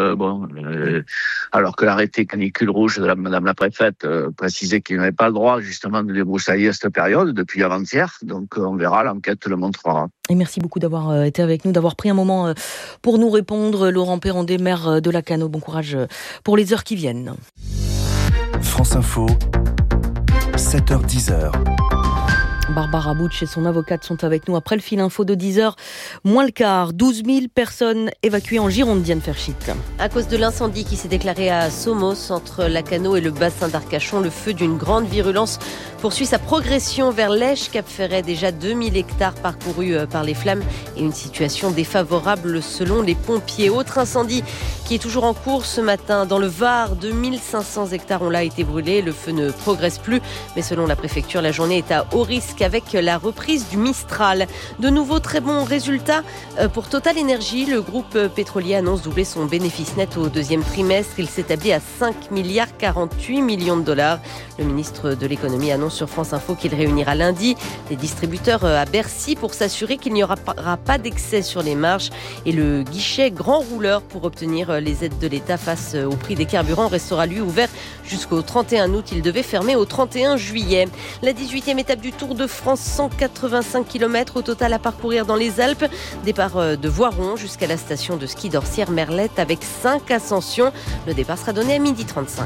alors que l'arrêté canicule rouge de Madame la préfète précisait qu'il n'avait pas le droit justement de débroussailler à cette période, depuis avant-hier. Donc on verra, l'enquête le montrera. Et merci beaucoup d'avoir été avec nous, d'avoir pris un moment pour nous répondre. Laurent Perrondet, maire de Lacanau, bon courage pour les heures qui viennent. France Info, 7h-10h. Barbara Butch et son avocate sont avec nous après le fil info de 10h, moins le quart. 12 000 personnes évacuées en Gironde, Diane Ferchit. À cause de l'incendie qui s'est déclaré à Somos, entre Lacanau et le bassin d'Arcachon, le feu d'une grande virulence poursuit sa progression vers l'Esch, Cap-Ferret. Déjà 2000 hectares parcourus par les flammes et une situation défavorable selon les pompiers. Autre incendie qui est toujours en cours ce matin dans le Var. 2500 hectares ont là été brûlés. Le feu ne progresse plus, mais selon la préfecture, la journée est à haut risque avec la reprise du Mistral. De nouveaux très bons résultats pour Total Energy. Le groupe pétrolier annonce doubler son bénéfice net au deuxième trimestre. Il s'établit à 5,48 milliards de dollars. Le ministre de l'économie annonce sur France Info qu'il réunira lundi les distributeurs à Bercy pour s'assurer qu'il n'y aura pas d'excès sur les marges. Et le guichet grand rouleur pour obtenir les aides de l'État face au prix des carburants restera lui ouvert jusqu'au 31 août. Il devait fermer au 31 juillet. La 18e étape du Tour de France, 185 km au total à parcourir dans les Alpes. Départ de Voiron jusqu'à la station de ski d'Orsières-Merlette avec 5 ascensions. Le départ sera donné à 12h35.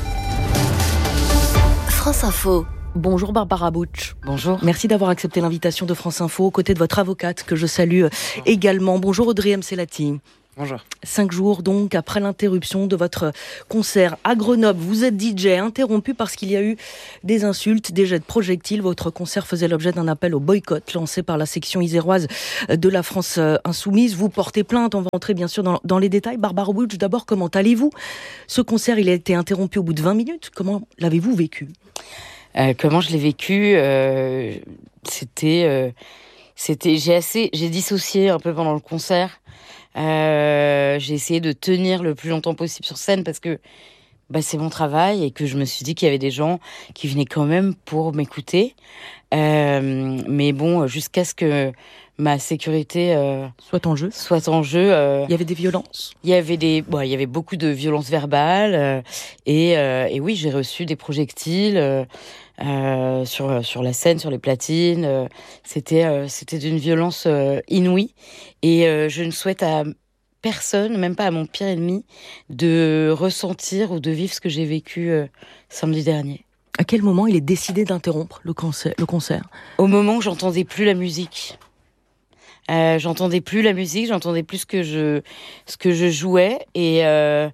France Info. Bonjour Barbara Butch. Bonjour. Merci d'avoir accepté l'invitation de France Info aux côtés de votre avocate que je salue également. Bonjour Audrey Mselati. Bonjour. 5 jours donc après l'interruption de votre concert à Grenoble. Vous êtes DJ interrompu parce qu'il y a eu des insultes, des jets de projectiles. Votre concert faisait l'objet d'un appel au boycott lancé par la section iséroise de la France Insoumise. Vous portez plainte, on va entrer bien sûr dans les détails. Barbara Butch, d'abord, comment allez-vous ? Ce concert, il a été interrompu au bout de 20 minutes. Comment l'avez-vous vécu ? Comment je l'ai vécu, j'ai dissocié un peu pendant le concert. J'ai essayé de tenir le plus longtemps possible sur scène parce que c'est mon travail et que je me suis dit qu'il y avait des gens qui venaient quand même pour m'écouter. Mais bon, jusqu'à ce que ma sécurité soit en jeu. Il y avait des violences. Il y avait beaucoup de violences verbales et oui, j'ai reçu des projectiles sur la scène, sur les platines. C'était d'une violence inouïe et je ne souhaite à personne, même pas à mon pire ennemi, de ressentir ou de vivre ce que j'ai vécu samedi dernier. À quel moment il est décidé d'interrompre le concert ? Au moment où j'entendais plus la musique. J'entendais plus ce que je jouais et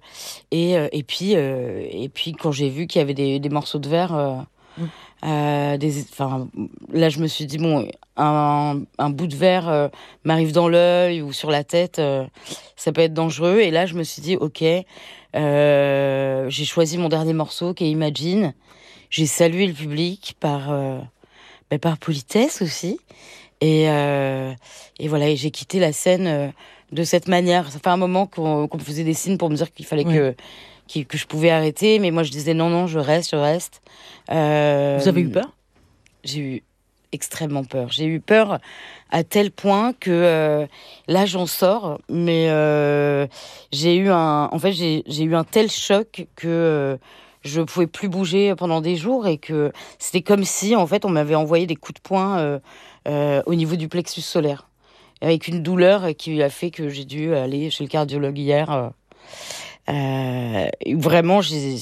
puis quand j'ai vu qu'il y avait des morceaux de verre, là je me suis dit bon, un bout de verre m'arrive dans l'œil ou sur la tête, ça peut être dangereux. Et là je me suis dit ok, j'ai choisi mon dernier morceau qui est Imagine. J'ai salué le public par politesse aussi. Et voilà, et j'ai quitté la scène de cette manière. Ça fait un moment qu'on me faisait des signes pour me dire qu'il fallait que je pouvais arrêter, mais moi je disais non, je reste. Vous avez eu peur ? J'ai eu extrêmement peur. J'ai eu peur à tel point que là j'en sors, mais j'ai eu un tel choc que je pouvais plus bouger pendant des jours et que c'était comme si en fait on m'avait envoyé des coups de poing au niveau du plexus solaire, avec une douleur qui a fait que j'ai dû aller chez le cardiologue hier. Vraiment,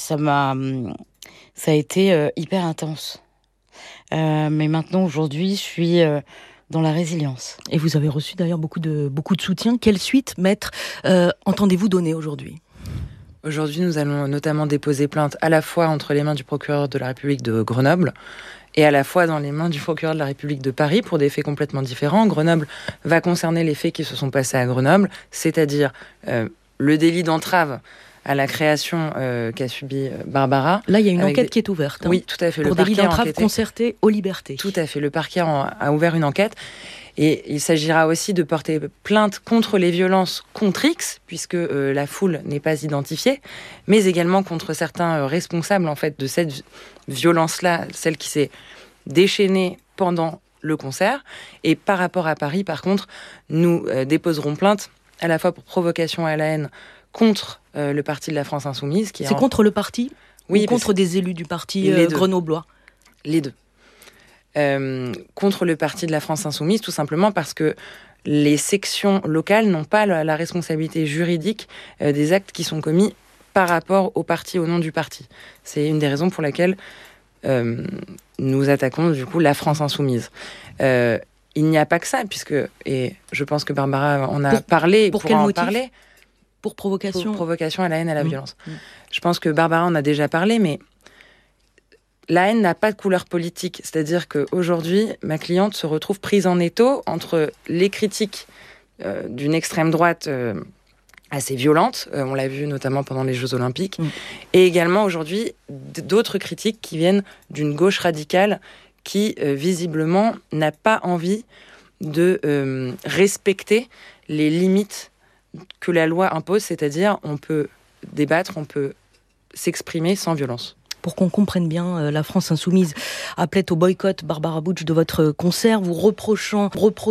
ça a été hyper intense. Mais maintenant, aujourd'hui, je suis dans la résilience. Et vous avez reçu d'ailleurs beaucoup de soutien. Quelle suite, maître, entendez-vous donner aujourd'hui ? Aujourd'hui, nous allons notamment déposer plainte à la fois entre les mains du procureur de la République de Grenoble et à la fois dans les mains du procureur de la République de Paris pour des faits complètement différents. Grenoble va concerner les faits qui se sont passés à Grenoble, c'est-à-dire le délit d'entrave à la création qu'a subi Barbara. Là, il y a une enquête qui est ouverte. Oui, tout à fait. Pour délit d'entrave concerté aux libertés. Tout à fait. Le parquet a ouvert une enquête. Et il s'agira aussi de porter plainte contre les violences contre X, puisque la foule n'est pas identifiée, mais également contre certains responsables en fait de cette violence-là, celle qui s'est déchaînée pendant le concert. Et par rapport à Paris, par contre, nous déposerons plainte à la fois pour provocation à la haine contre le parti de la France Insoumise. C'est contre le parti ? Oui, ou contre des élus du parti grenoblois ? Les deux. Contre le parti de la France Insoumise, tout simplement parce que les sections locales n'ont pas la responsabilité juridique des actes qui sont commis par rapport au parti, au nom du parti. C'est une des raisons pour laquelle nous attaquons du coup la France insoumise. Il n'y a pas que ça, et je pense que Barbara en a parlé. Pour quel motif ? Parler. Pour provocation. Pour provocation à la haine et à la violence. Je pense que Barbara en a déjà parlé, mais la haine n'a pas de couleur politique. C'est-à-dire qu'aujourd'hui, ma cliente se retrouve prise en étau entre les critiques d'une extrême droite assez violente, on l'a vu notamment pendant les Jeux Olympiques, et également aujourd'hui d'autres critiques qui viennent d'une gauche radicale qui, visiblement, n'a pas envie de respecter les limites que la loi impose, c'est-à-dire on peut débattre, on peut s'exprimer sans violence. Pour qu'on comprenne bien, la France insoumise appelait au boycott, Barbara Butch, de votre concert, vous reprochant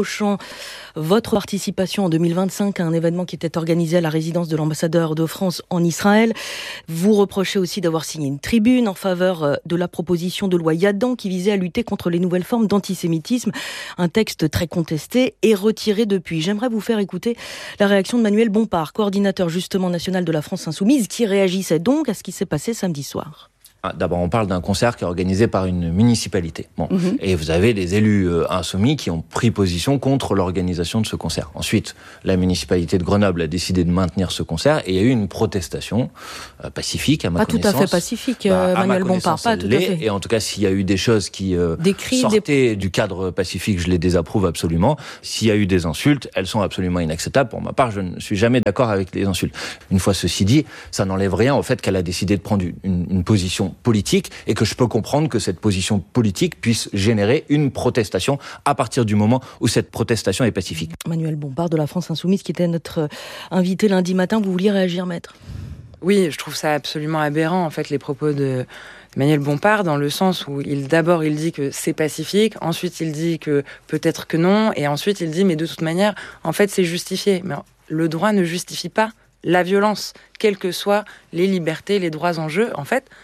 votre participation en 2025 à un événement qui était organisé à la résidence de l'ambassadeur de France en Israël. Vous reprochez aussi d'avoir signé une tribune en faveur de la proposition de loi Yadan qui visait à lutter contre les nouvelles formes d'antisémitisme. Un texte très contesté et retiré depuis. J'aimerais vous faire écouter la réaction de Manuel Bompard, coordinateur justement national de la France insoumise, qui réagissait donc à ce qui s'est passé samedi soir. D'abord, on parle d'un concert qui est organisé par une municipalité. Et vous avez des élus insoumis qui ont pris position contre l'organisation de ce concert. Ensuite, la municipalité de Grenoble a décidé de maintenir ce concert et il y a eu une protestation pacifique, à ma connaissance. Pas tout à fait pacifique, Manuel Bompard, pas tout à fait. Et en tout cas, s'il y a eu des choses qui sortaient du cadre pacifique, je les désapprouve absolument. S'il y a eu des insultes, elles sont absolument inacceptables. Pour ma part, je ne suis jamais d'accord avec les insultes. Une fois ceci dit, ça n'enlève rien au fait qu'elle a décidé de prendre une position politique et que je peux comprendre que cette position politique puisse générer une protestation à partir du moment où cette protestation est pacifique. Manuel Bompard de la France insoumise qui était notre invité lundi matin, vous vouliez réagir, maître ? Oui, je trouve ça absolument aberrant en fait les propos de Manuel Bompard dans le sens où d'abord il dit que c'est pacifique, ensuite il dit que peut-être que non et ensuite il dit mais de toute manière en fait c'est justifié. Mais le droit ne justifie pas la violence, quelles que soient les libertés, les droits en jeu. En fait,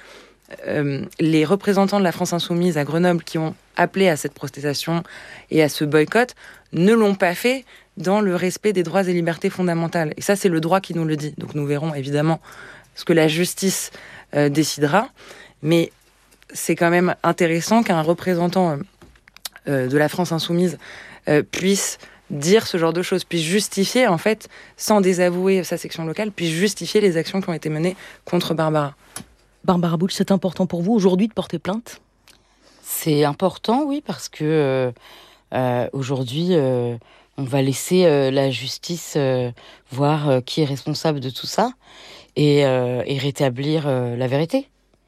les représentants de la France insoumise à Grenoble qui ont appelé à cette protestation et à ce boycott ne l'ont pas fait dans le respect des droits et libertés fondamentales. Et ça, c'est le droit qui nous le dit. Donc nous verrons évidemment ce que la justice décidera. Mais c'est quand même intéressant qu'un représentant de la France insoumise puisse dire ce genre de choses, puisse justifier, en fait, sans désavouer sa section locale, puisse justifier les actions qui ont été menées contre Barbara. Barbara Butch, c'est important pour vous aujourd'hui de porter plainte ? C'est important, oui, parce que aujourd'hui, on va laisser la justice voir qui est responsable de tout ça et rétablir la vérité.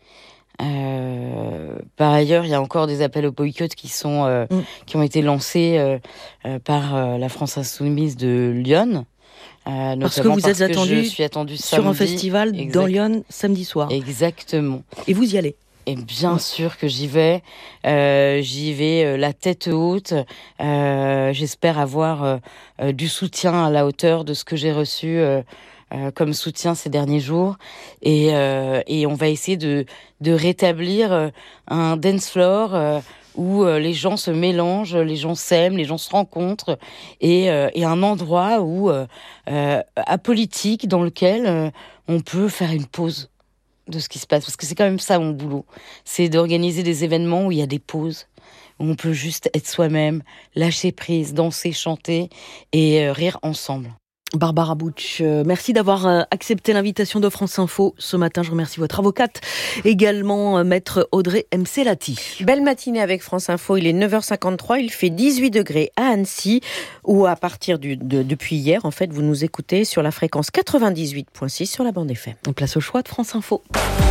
Par ailleurs, il y a encore des appels au boycott qui ont été lancés par la France insoumise de Lyon. Parce que vous êtes attendu sur un festival dans Lyon samedi soir. Exactement. Et vous y allez ? Et bien sûr que j'y vais. J'y vais la tête haute. J'espère avoir du soutien à la hauteur de ce que j'ai reçu comme soutien ces derniers jours. Et on va essayer de rétablir un dance floor où les gens se mélangent, les gens s'aiment, les gens se rencontrent, et un endroit où apolitique dans lequel on peut faire une pause de ce qui se passe. Parce que c'est quand même ça mon boulot, c'est d'organiser des événements où il y a des pauses, où on peut juste être soi-même, lâcher prise, danser, chanter et rire ensemble. Barbara Butch, merci d'avoir accepté l'invitation de France Info ce matin. Je remercie votre avocate, également maître Audrey Mselati. Belle matinée avec France Info, il est 9h53, il fait 18 degrés à Annecy, où à partir depuis hier, en fait, vous nous écoutez sur la fréquence 98.6 sur la bande FM. On place au choix de France Info.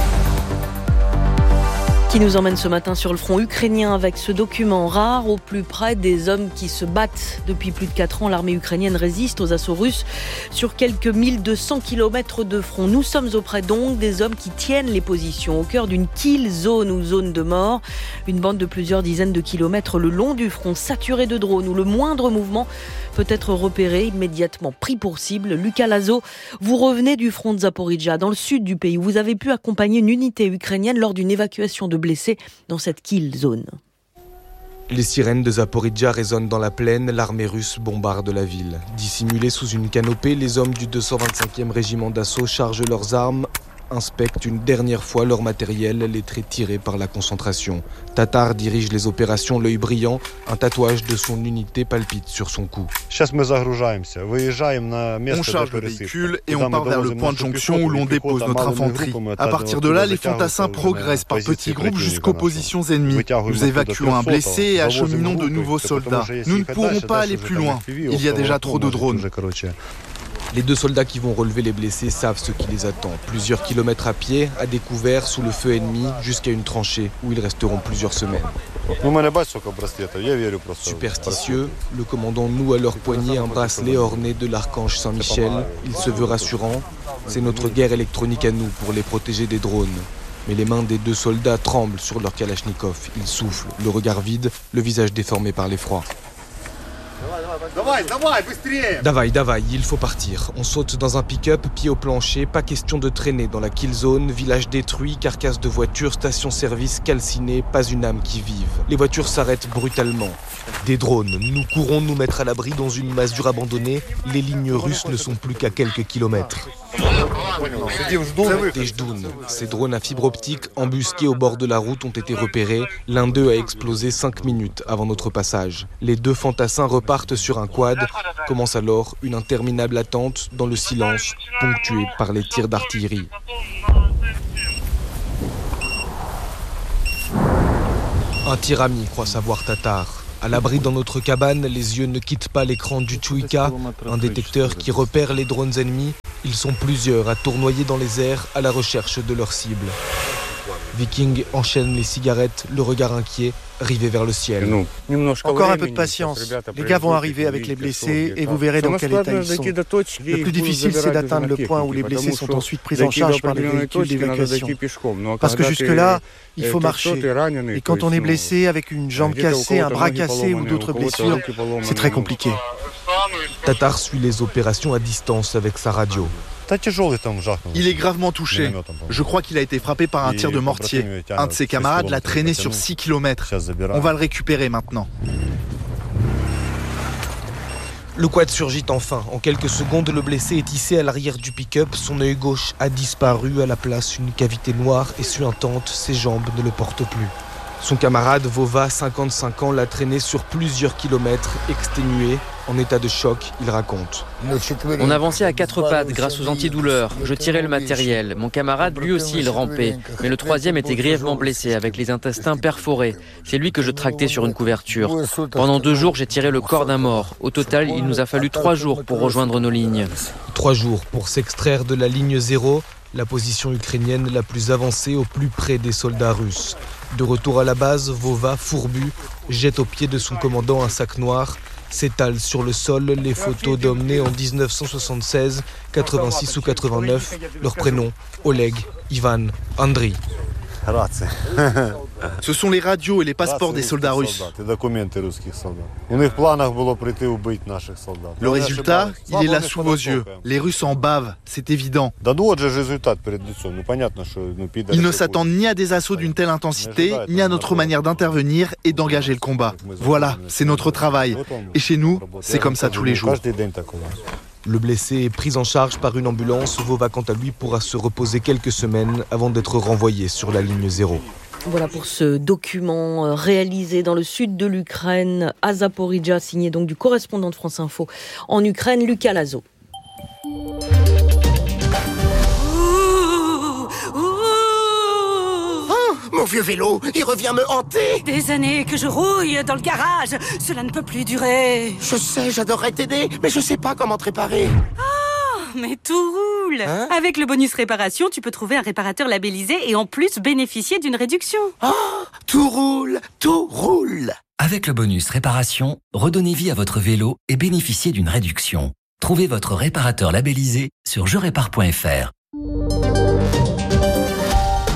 Qui nous emmène ce matin sur le front ukrainien avec ce document rare au plus près des hommes qui se battent. Depuis plus de 4 ans, l'armée ukrainienne résiste aux assauts russes sur quelques 1200 km de front. Nous sommes auprès donc des hommes qui tiennent les positions au cœur d'une kill zone ou zone de mort. Une bande de plusieurs dizaines de kilomètres le long du front, saturée de drones où le moindre mouvement peut être repéré, immédiatement pris pour cible. Lucas Lazo, vous revenez du front de Zaporijjia, dans le sud du pays, où vous avez pu accompagner une unité ukrainienne lors d'une évacuation de blessés dans cette kill zone. Les sirènes de Zaporijjia résonnent dans la plaine, l'armée russe bombarde la ville. Dissimulés sous une canopée, les hommes du 225e régiment d'assaut chargent leurs armes inspectent une dernière fois leur matériel, les traits tirés par la concentration. Tatar dirige les opérations l'œil brillant, un tatouage de son unité palpite sur son cou. On charge le véhicule et on part vers le point de jonction où l'on dépose notre infanterie. À partir de là, les fantassins progressent par petits groupes jusqu'aux positions ennemies. Nous évacuons un blessé et acheminons de nouveaux soldats. Nous ne pourrons pas aller plus loin. Il y a déjà trop de drones. Les 2 soldats qui vont relever les blessés savent ce qui les attend. Plusieurs kilomètres à pied, à découvert, sous le feu ennemi, jusqu'à une tranchée où ils resteront plusieurs semaines. Superstitieux, le commandant noue à leur poignet un bracelet orné de l'archange Saint-Michel. Il se veut rassurant. C'est notre guerre électronique à nous pour les protéger des drones. Mais les mains des 2 soldats tremblent sur leur kalachnikov. Ils soufflent, le regard vide, le visage déformé par l'effroi. Davaï, il faut partir. On saute dans un pick-up, pied au plancher, pas question de traîner dans la kill zone, village détruit, carcasse de voitures, station-service calcinée, pas une âme qui vive. Les voitures s'arrêtent brutalement. Des drones, nous courons nous mettre à l'abri dans une masure abandonnée, les lignes russes ne sont plus qu'à quelques kilomètres. Tejdoun. Ces drones à fibre optique embusqués au bord de la route ont été repérés. L'un d'eux a explosé 5 minutes avant notre passage. Les 2 fantassins repartent sur un quad. Commence alors une interminable attente dans le silence, ponctuée par les tirs d'artillerie. Un tirami, croit savoir Tatar. À l'abri dans notre cabane, les yeux ne quittent pas l'écran du Tchouïka, un détecteur qui repère les drones ennemis. Ils sont plusieurs à tournoyer dans les airs à la recherche de leur cible. Viking enchaîne les cigarettes, le regard inquiet, rivé vers le ciel. Encore un peu de patience. Les gars vont arriver avec les blessés et vous verrez dans quel état ils sont. Le plus difficile, c'est d'atteindre le point où les blessés sont ensuite pris en charge par les véhicules d'évacuation. Parce que jusque-là, il faut marcher. Et quand on est blessé avec une jambe cassée, un bras cassé ou d'autres blessures, c'est très compliqué. Tatar suit les opérations à distance avec sa radio. Il est gravement touché. Je crois qu'il a été frappé par un tir de mortier. Un de ses camarades l'a traîné sur 6 km. On va le récupérer maintenant. Le quad surgit enfin. En quelques secondes, le blessé est hissé à l'arrière du pick-up. Son œil gauche a disparu. À la place, une cavité noire et suintante. Ses jambes ne le portent plus. Son camarade Vova, 55 ans, l'a traîné sur plusieurs kilomètres, exténué. En état de choc, il raconte. On avançait à 4 pattes grâce aux antidouleurs. Je tirais le matériel. Mon camarade, lui aussi, il rampait. Mais le 3e était grièvement blessé, avec les intestins perforés. C'est lui que je tractais sur une couverture. Pendant 2 jours, j'ai tiré le corps d'un mort. Au total, il nous a fallu 3 jours pour rejoindre nos lignes. 3 jours pour s'extraire de la ligne 0, la position ukrainienne la plus avancée au plus près des soldats russes. De retour à la base, Vova, fourbu, jette au pied de son commandant un sac noir, s'étale sur le sol les photos d'hommes nés en 1976, 86 ou 89, leurs prénoms, Oleg, Ivan, Andriy. Ce sont les radios et les passeports des soldats russes. Le résultat, il est là sous vos yeux. Les Russes en bavent, c'est évident. Ils ne s'attendent ni à des assauts d'une telle intensité, ni à notre manière d'intervenir et d'engager le combat. Voilà, c'est notre travail. Et chez nous, c'est comme ça tous les jours. Le blessé est pris en charge par une ambulance. Vova, quant à lui, pourra se reposer quelques semaines avant d'être renvoyé sur la ligne 0. Voilà pour ce document réalisé dans le sud de l'Ukraine, à Zaporijia, signé donc du correspondant de France Info en Ukraine, Lucas Lazo. Mon vieux vélo, il revient me hanter. Des années que je rouille dans le garage. Cela ne peut plus durer. Je sais, j'adorerais t'aider, mais je sais pas comment te réparer. Oh, mais tout roule. Avec le bonus réparation, tu peux trouver un réparateur labellisé et en plus bénéficier d'une réduction. Oh, tout roule, tout roule. Avec le bonus réparation, redonnez vie à votre vélo et bénéficiez d'une réduction. Trouvez votre réparateur labellisé sur jerépare.fr. France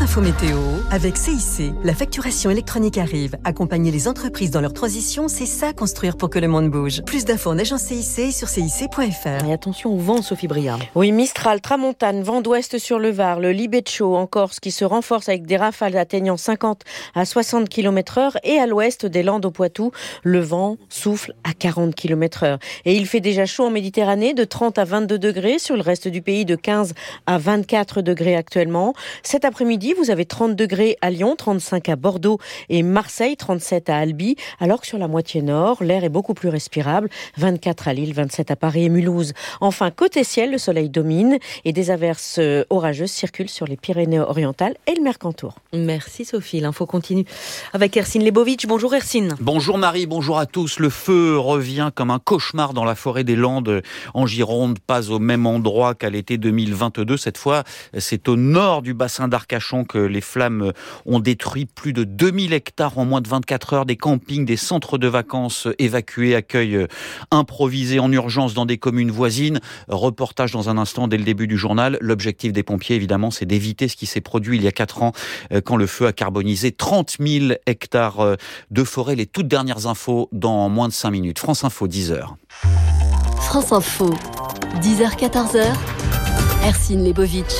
Info Météo avec CIC. La facturation électronique arrive. Accompagner les entreprises dans leur transition, c'est ça construire pour que le monde bouge. Plus d'infos en agence CIC sur cic.fr. Et attention au vent, Sophie Briard. Oui, Mistral, Tramontane, vent d'ouest sur le Var, le Libeccio en Corse qui se renforce avec des rafales atteignant 50 à 60 km/h et à l'ouest des Landes au Poitou, le vent souffle à 40 km/h. Et il fait déjà chaud en Méditerranée, de 30 à 22 degrés, sur le reste du pays de 15 à 24 degrés actuellement. Cet après-midi, vous avez 30 degrés à Lyon, 35 à Bordeaux et Marseille, 37 à Albi, alors que sur la moitié nord, l'air est beaucoup plus respirable, 24 à Lille, 27 à Paris et Mulhouse. Enfin, côté ciel, le soleil domine et des averses orageuses circulent sur les Pyrénées-Orientales et le Mercantour. Merci Sophie, l'info continue avec Hercine Lebovitch. Bonjour Hercine. Bonjour Marie, bonjour à tous. Le feu revient comme un cauchemar dans la forêt des Landes en Gironde, pas au même endroit qu'à l'été 2022. Cette fois, c'est au nord du bassin d'Arcachon que les flammes ont détruit plus de 2000 hectares en moins de 24 heures. Des campings, des centres de vacances évacués, accueil improvisé en urgence dans des communes voisines. Reportage dans un instant dès le début du journal. L'objectif des pompiers, évidemment, c'est d'éviter ce qui s'est produit il y a 4 ans quand le feu a carbonisé 30 000 hectares de forêt. Les toutes dernières infos dans moins de 5 minutes. France Info, 10h. France Info, 10h, 14h. Hercine Lebovitch.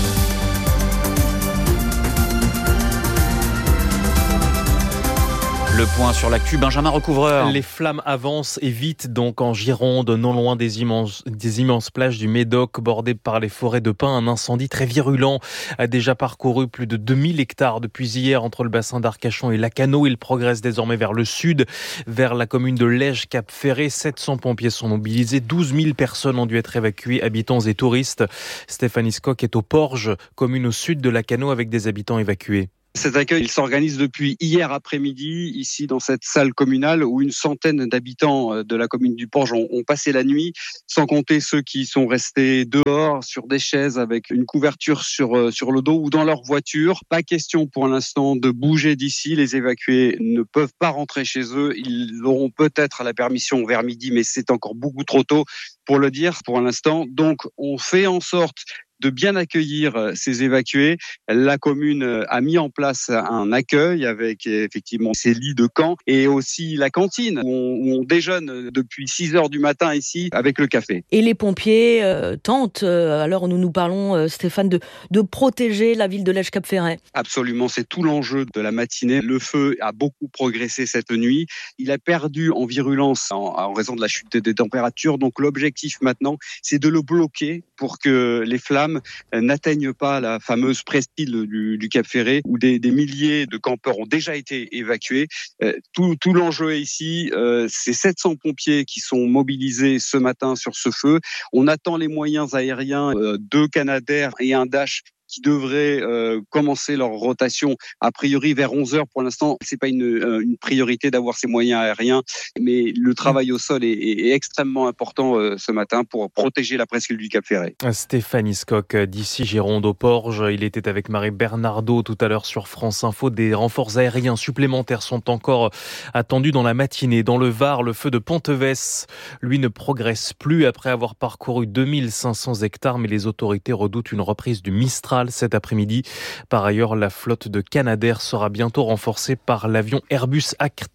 Le point sur l'actu, Benjamin Recouvreur. Les flammes avancent et vite donc en Gironde, non loin des immenses plages du Médoc bordées par les forêts de pins. Un incendie très virulent a déjà parcouru plus de 2000 hectares depuis hier entre le bassin d'Arcachon et Lacanau. Il progresse désormais vers le sud, vers la commune de Lège-Cap-Ferré. 700 pompiers sont mobilisés, 12 000 personnes ont dû être évacuées, habitants et touristes. Stéphanie Skock est au Porge, commune au sud de Lacanau, avec des habitants évacués. Cet accueil, il s'organise depuis hier après-midi, ici dans cette salle communale où une centaine d'habitants de la commune du Porge ont passé la nuit, sans compter ceux qui sont restés dehors sur des chaises avec une couverture sur le dos ou dans leur voiture. Pas question pour l'instant de bouger d'ici. Les évacués ne peuvent pas rentrer chez eux. Ils auront peut-être la permission vers midi, mais c'est encore beaucoup trop tôt pour le dire pour l'instant. Donc, on fait en sorte de bien accueillir ces évacués. La commune a mis en place un accueil avec effectivement ces lits de camp et aussi la cantine où on déjeune depuis 6 heures du matin ici avec le café. Et les pompiers tentent, à l'heure où nous parlons, Stéphane, de protéger la ville de Lège-Cap-Ferré. Absolument, c'est tout l'enjeu de la matinée. Le feu a beaucoup progressé cette nuit. Il a perdu en virulence en raison de la chute des températures. Donc l'objectif maintenant, c'est de le bloquer pour que les flammes n'atteignent pas la fameuse presqu'île du Cap Ferré où des milliers de campeurs ont déjà été évacués. Tout l'enjeu est ici, c'est 700 pompiers qui sont mobilisés ce matin sur ce feu. On attend les moyens aériens, 2 Canadair et un Dash qui devraient commencer leur rotation a priori vers 11h. Pour l'instant, c'est pas une priorité d'avoir ces moyens aériens, mais le travail au sol est extrêmement important ce matin pour protéger la presqu'île du Cap Ferré. Stéphanie Skock d'ici Gironde au Porge. Il était avec Marie Bernardo tout à l'heure sur France Info. Des renforts aériens supplémentaires sont encore attendus dans la matinée. Dans le Var, le feu de Ponteves, lui, ne progresse plus après avoir parcouru 2500 hectares, mais les autorités redoutent une reprise du Mistral cet après-midi. Par ailleurs, la flotte de Canadair sera bientôt renforcée par l'avion Airbus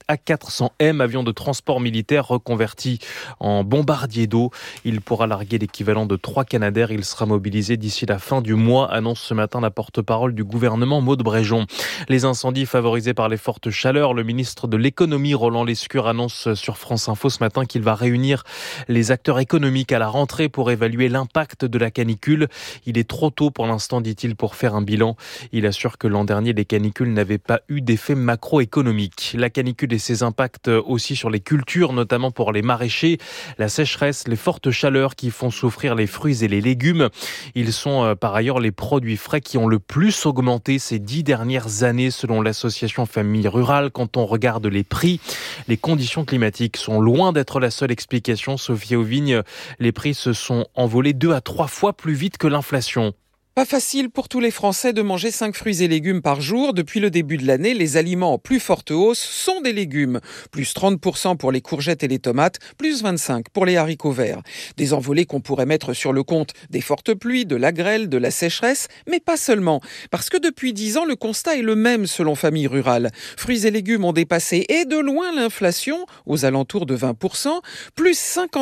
A400M, avion de transport militaire reconverti en bombardier d'eau. Il pourra larguer l'équivalent de 3 Canadair. Il sera mobilisé d'ici la fin du mois, annonce ce matin la porte-parole du gouvernement, Maud Bréjon. Les incendies favorisés par les fortes chaleurs, le ministre de l'économie, Roland Lescure, annonce sur France Info ce matin qu'il va réunir les acteurs économiques à la rentrée pour évaluer l'impact de la canicule. Il est trop tôt pour l'instant, dit-il, pour faire un bilan. Il assure que l'an dernier, les canicules n'avaient pas eu d'effet macroéconomique. La canicule et ses impacts aussi sur les cultures, notamment pour les maraîchers. La sécheresse, les fortes chaleurs qui font souffrir les fruits et les légumes. Ils sont par ailleurs les produits frais qui ont le plus augmenté ces 10 dernières années, selon l'association Famille Rurale. Quand on regarde les prix, les conditions climatiques sont loin d'être la seule explication. Sophie Auvigne, les prix se sont envolés 2 à 3 fois plus vite que l'inflation. Pas facile pour tous les Français de manger 5 fruits et légumes par jour. Depuis le début de l'année, les aliments en plus forte hausse sont des légumes. Plus 30% pour les courgettes et les tomates, plus 25% pour les haricots verts. Des envolées qu'on pourrait mettre sur le compte des fortes pluies, de la grêle, de la sécheresse, mais pas seulement. Parce que depuis 10 ans, le constat est le même selon Famille Rurale. Fruits et légumes ont dépassé et de loin l'inflation, aux alentours de 20%, plus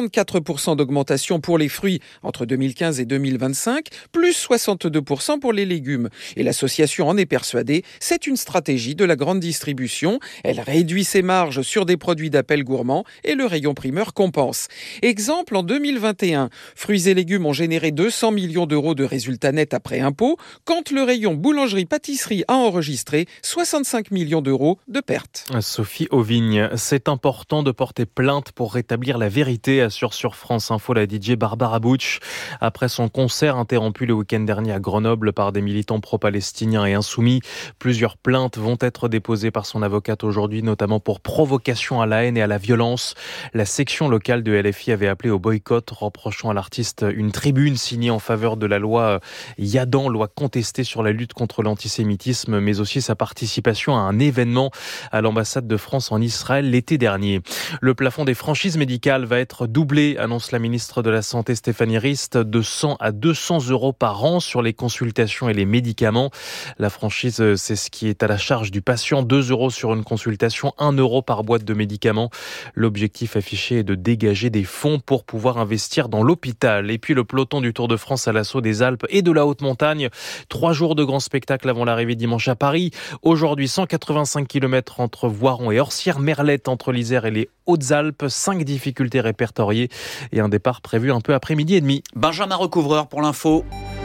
54% d'augmentation pour les fruits entre 2015 et 2025, plus 62% pour les légumes. Et l'association en est persuadée, c'est une stratégie de la grande distribution. Elle réduit ses marges sur des produits d'appel gourmand et le rayon primeur compense. Exemple, en 2021, fruits et légumes ont généré 200 millions d'euros de résultats nets après impôts, quand le rayon boulangerie-pâtisserie a enregistré 65 millions d'euros de pertes. Sophie Auvigne, c'est important de porter plainte pour rétablir la vérité, assure sur France Info la DJ Barbara Butch. Après son concert interrompu le week-end dernier à Grenoble par des militants pro-palestiniens et insoumis, plusieurs plaintes vont être déposées par son avocate aujourd'hui, notamment pour provocation à la haine et à la violence. La section locale de LFI avait appelé au boycott, reprochant à l'artiste une tribune signée en faveur de la loi Yadan, loi contestée sur la lutte contre l'antisémitisme, mais aussi sa participation à un événement à l'ambassade de France en Israël l'été dernier. Le plafond des franchises médicales va être doublé, annonce la ministre de la Santé Stéphanie Rist, de 100 à 200 euros par an sur les consultations et les médicaments. La franchise, c'est ce qui est à la charge du patient, 2 euros sur une consultation, 1 euro par boîte de médicaments. L'objectif affiché est de dégager des fonds pour pouvoir investir dans l'hôpital. Et puis le peloton du Tour de France à l'assaut des Alpes et de la haute montagne. 3 jours de grands spectacles avant l'arrivée dimanche à Paris. Aujourd'hui, 185 km entre Voiron et Orsières, Merlette entre l'Isère et les Hautes-Alpes, 5 difficultés répertoriées et un départ prévu un peu après midi et demi. Benjamin Recouvreur pour l'info.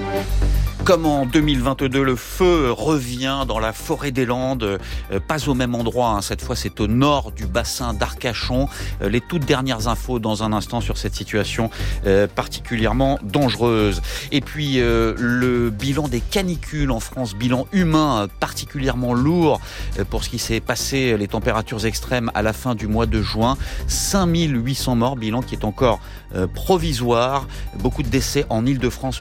Comme en 2022, le feu revient dans la forêt des Landes, pas au même endroit, cette fois c'est au nord du bassin d'Arcachon. Les toutes dernières infos dans un instant sur cette situation particulièrement dangereuse. Et puis le bilan des canicules en France, bilan humain particulièrement lourd pour ce qui s'est passé, les températures extrêmes à la fin du mois de juin. 5800 morts, bilan qui est encore provisoire. Beaucoup de décès en Ile-de-France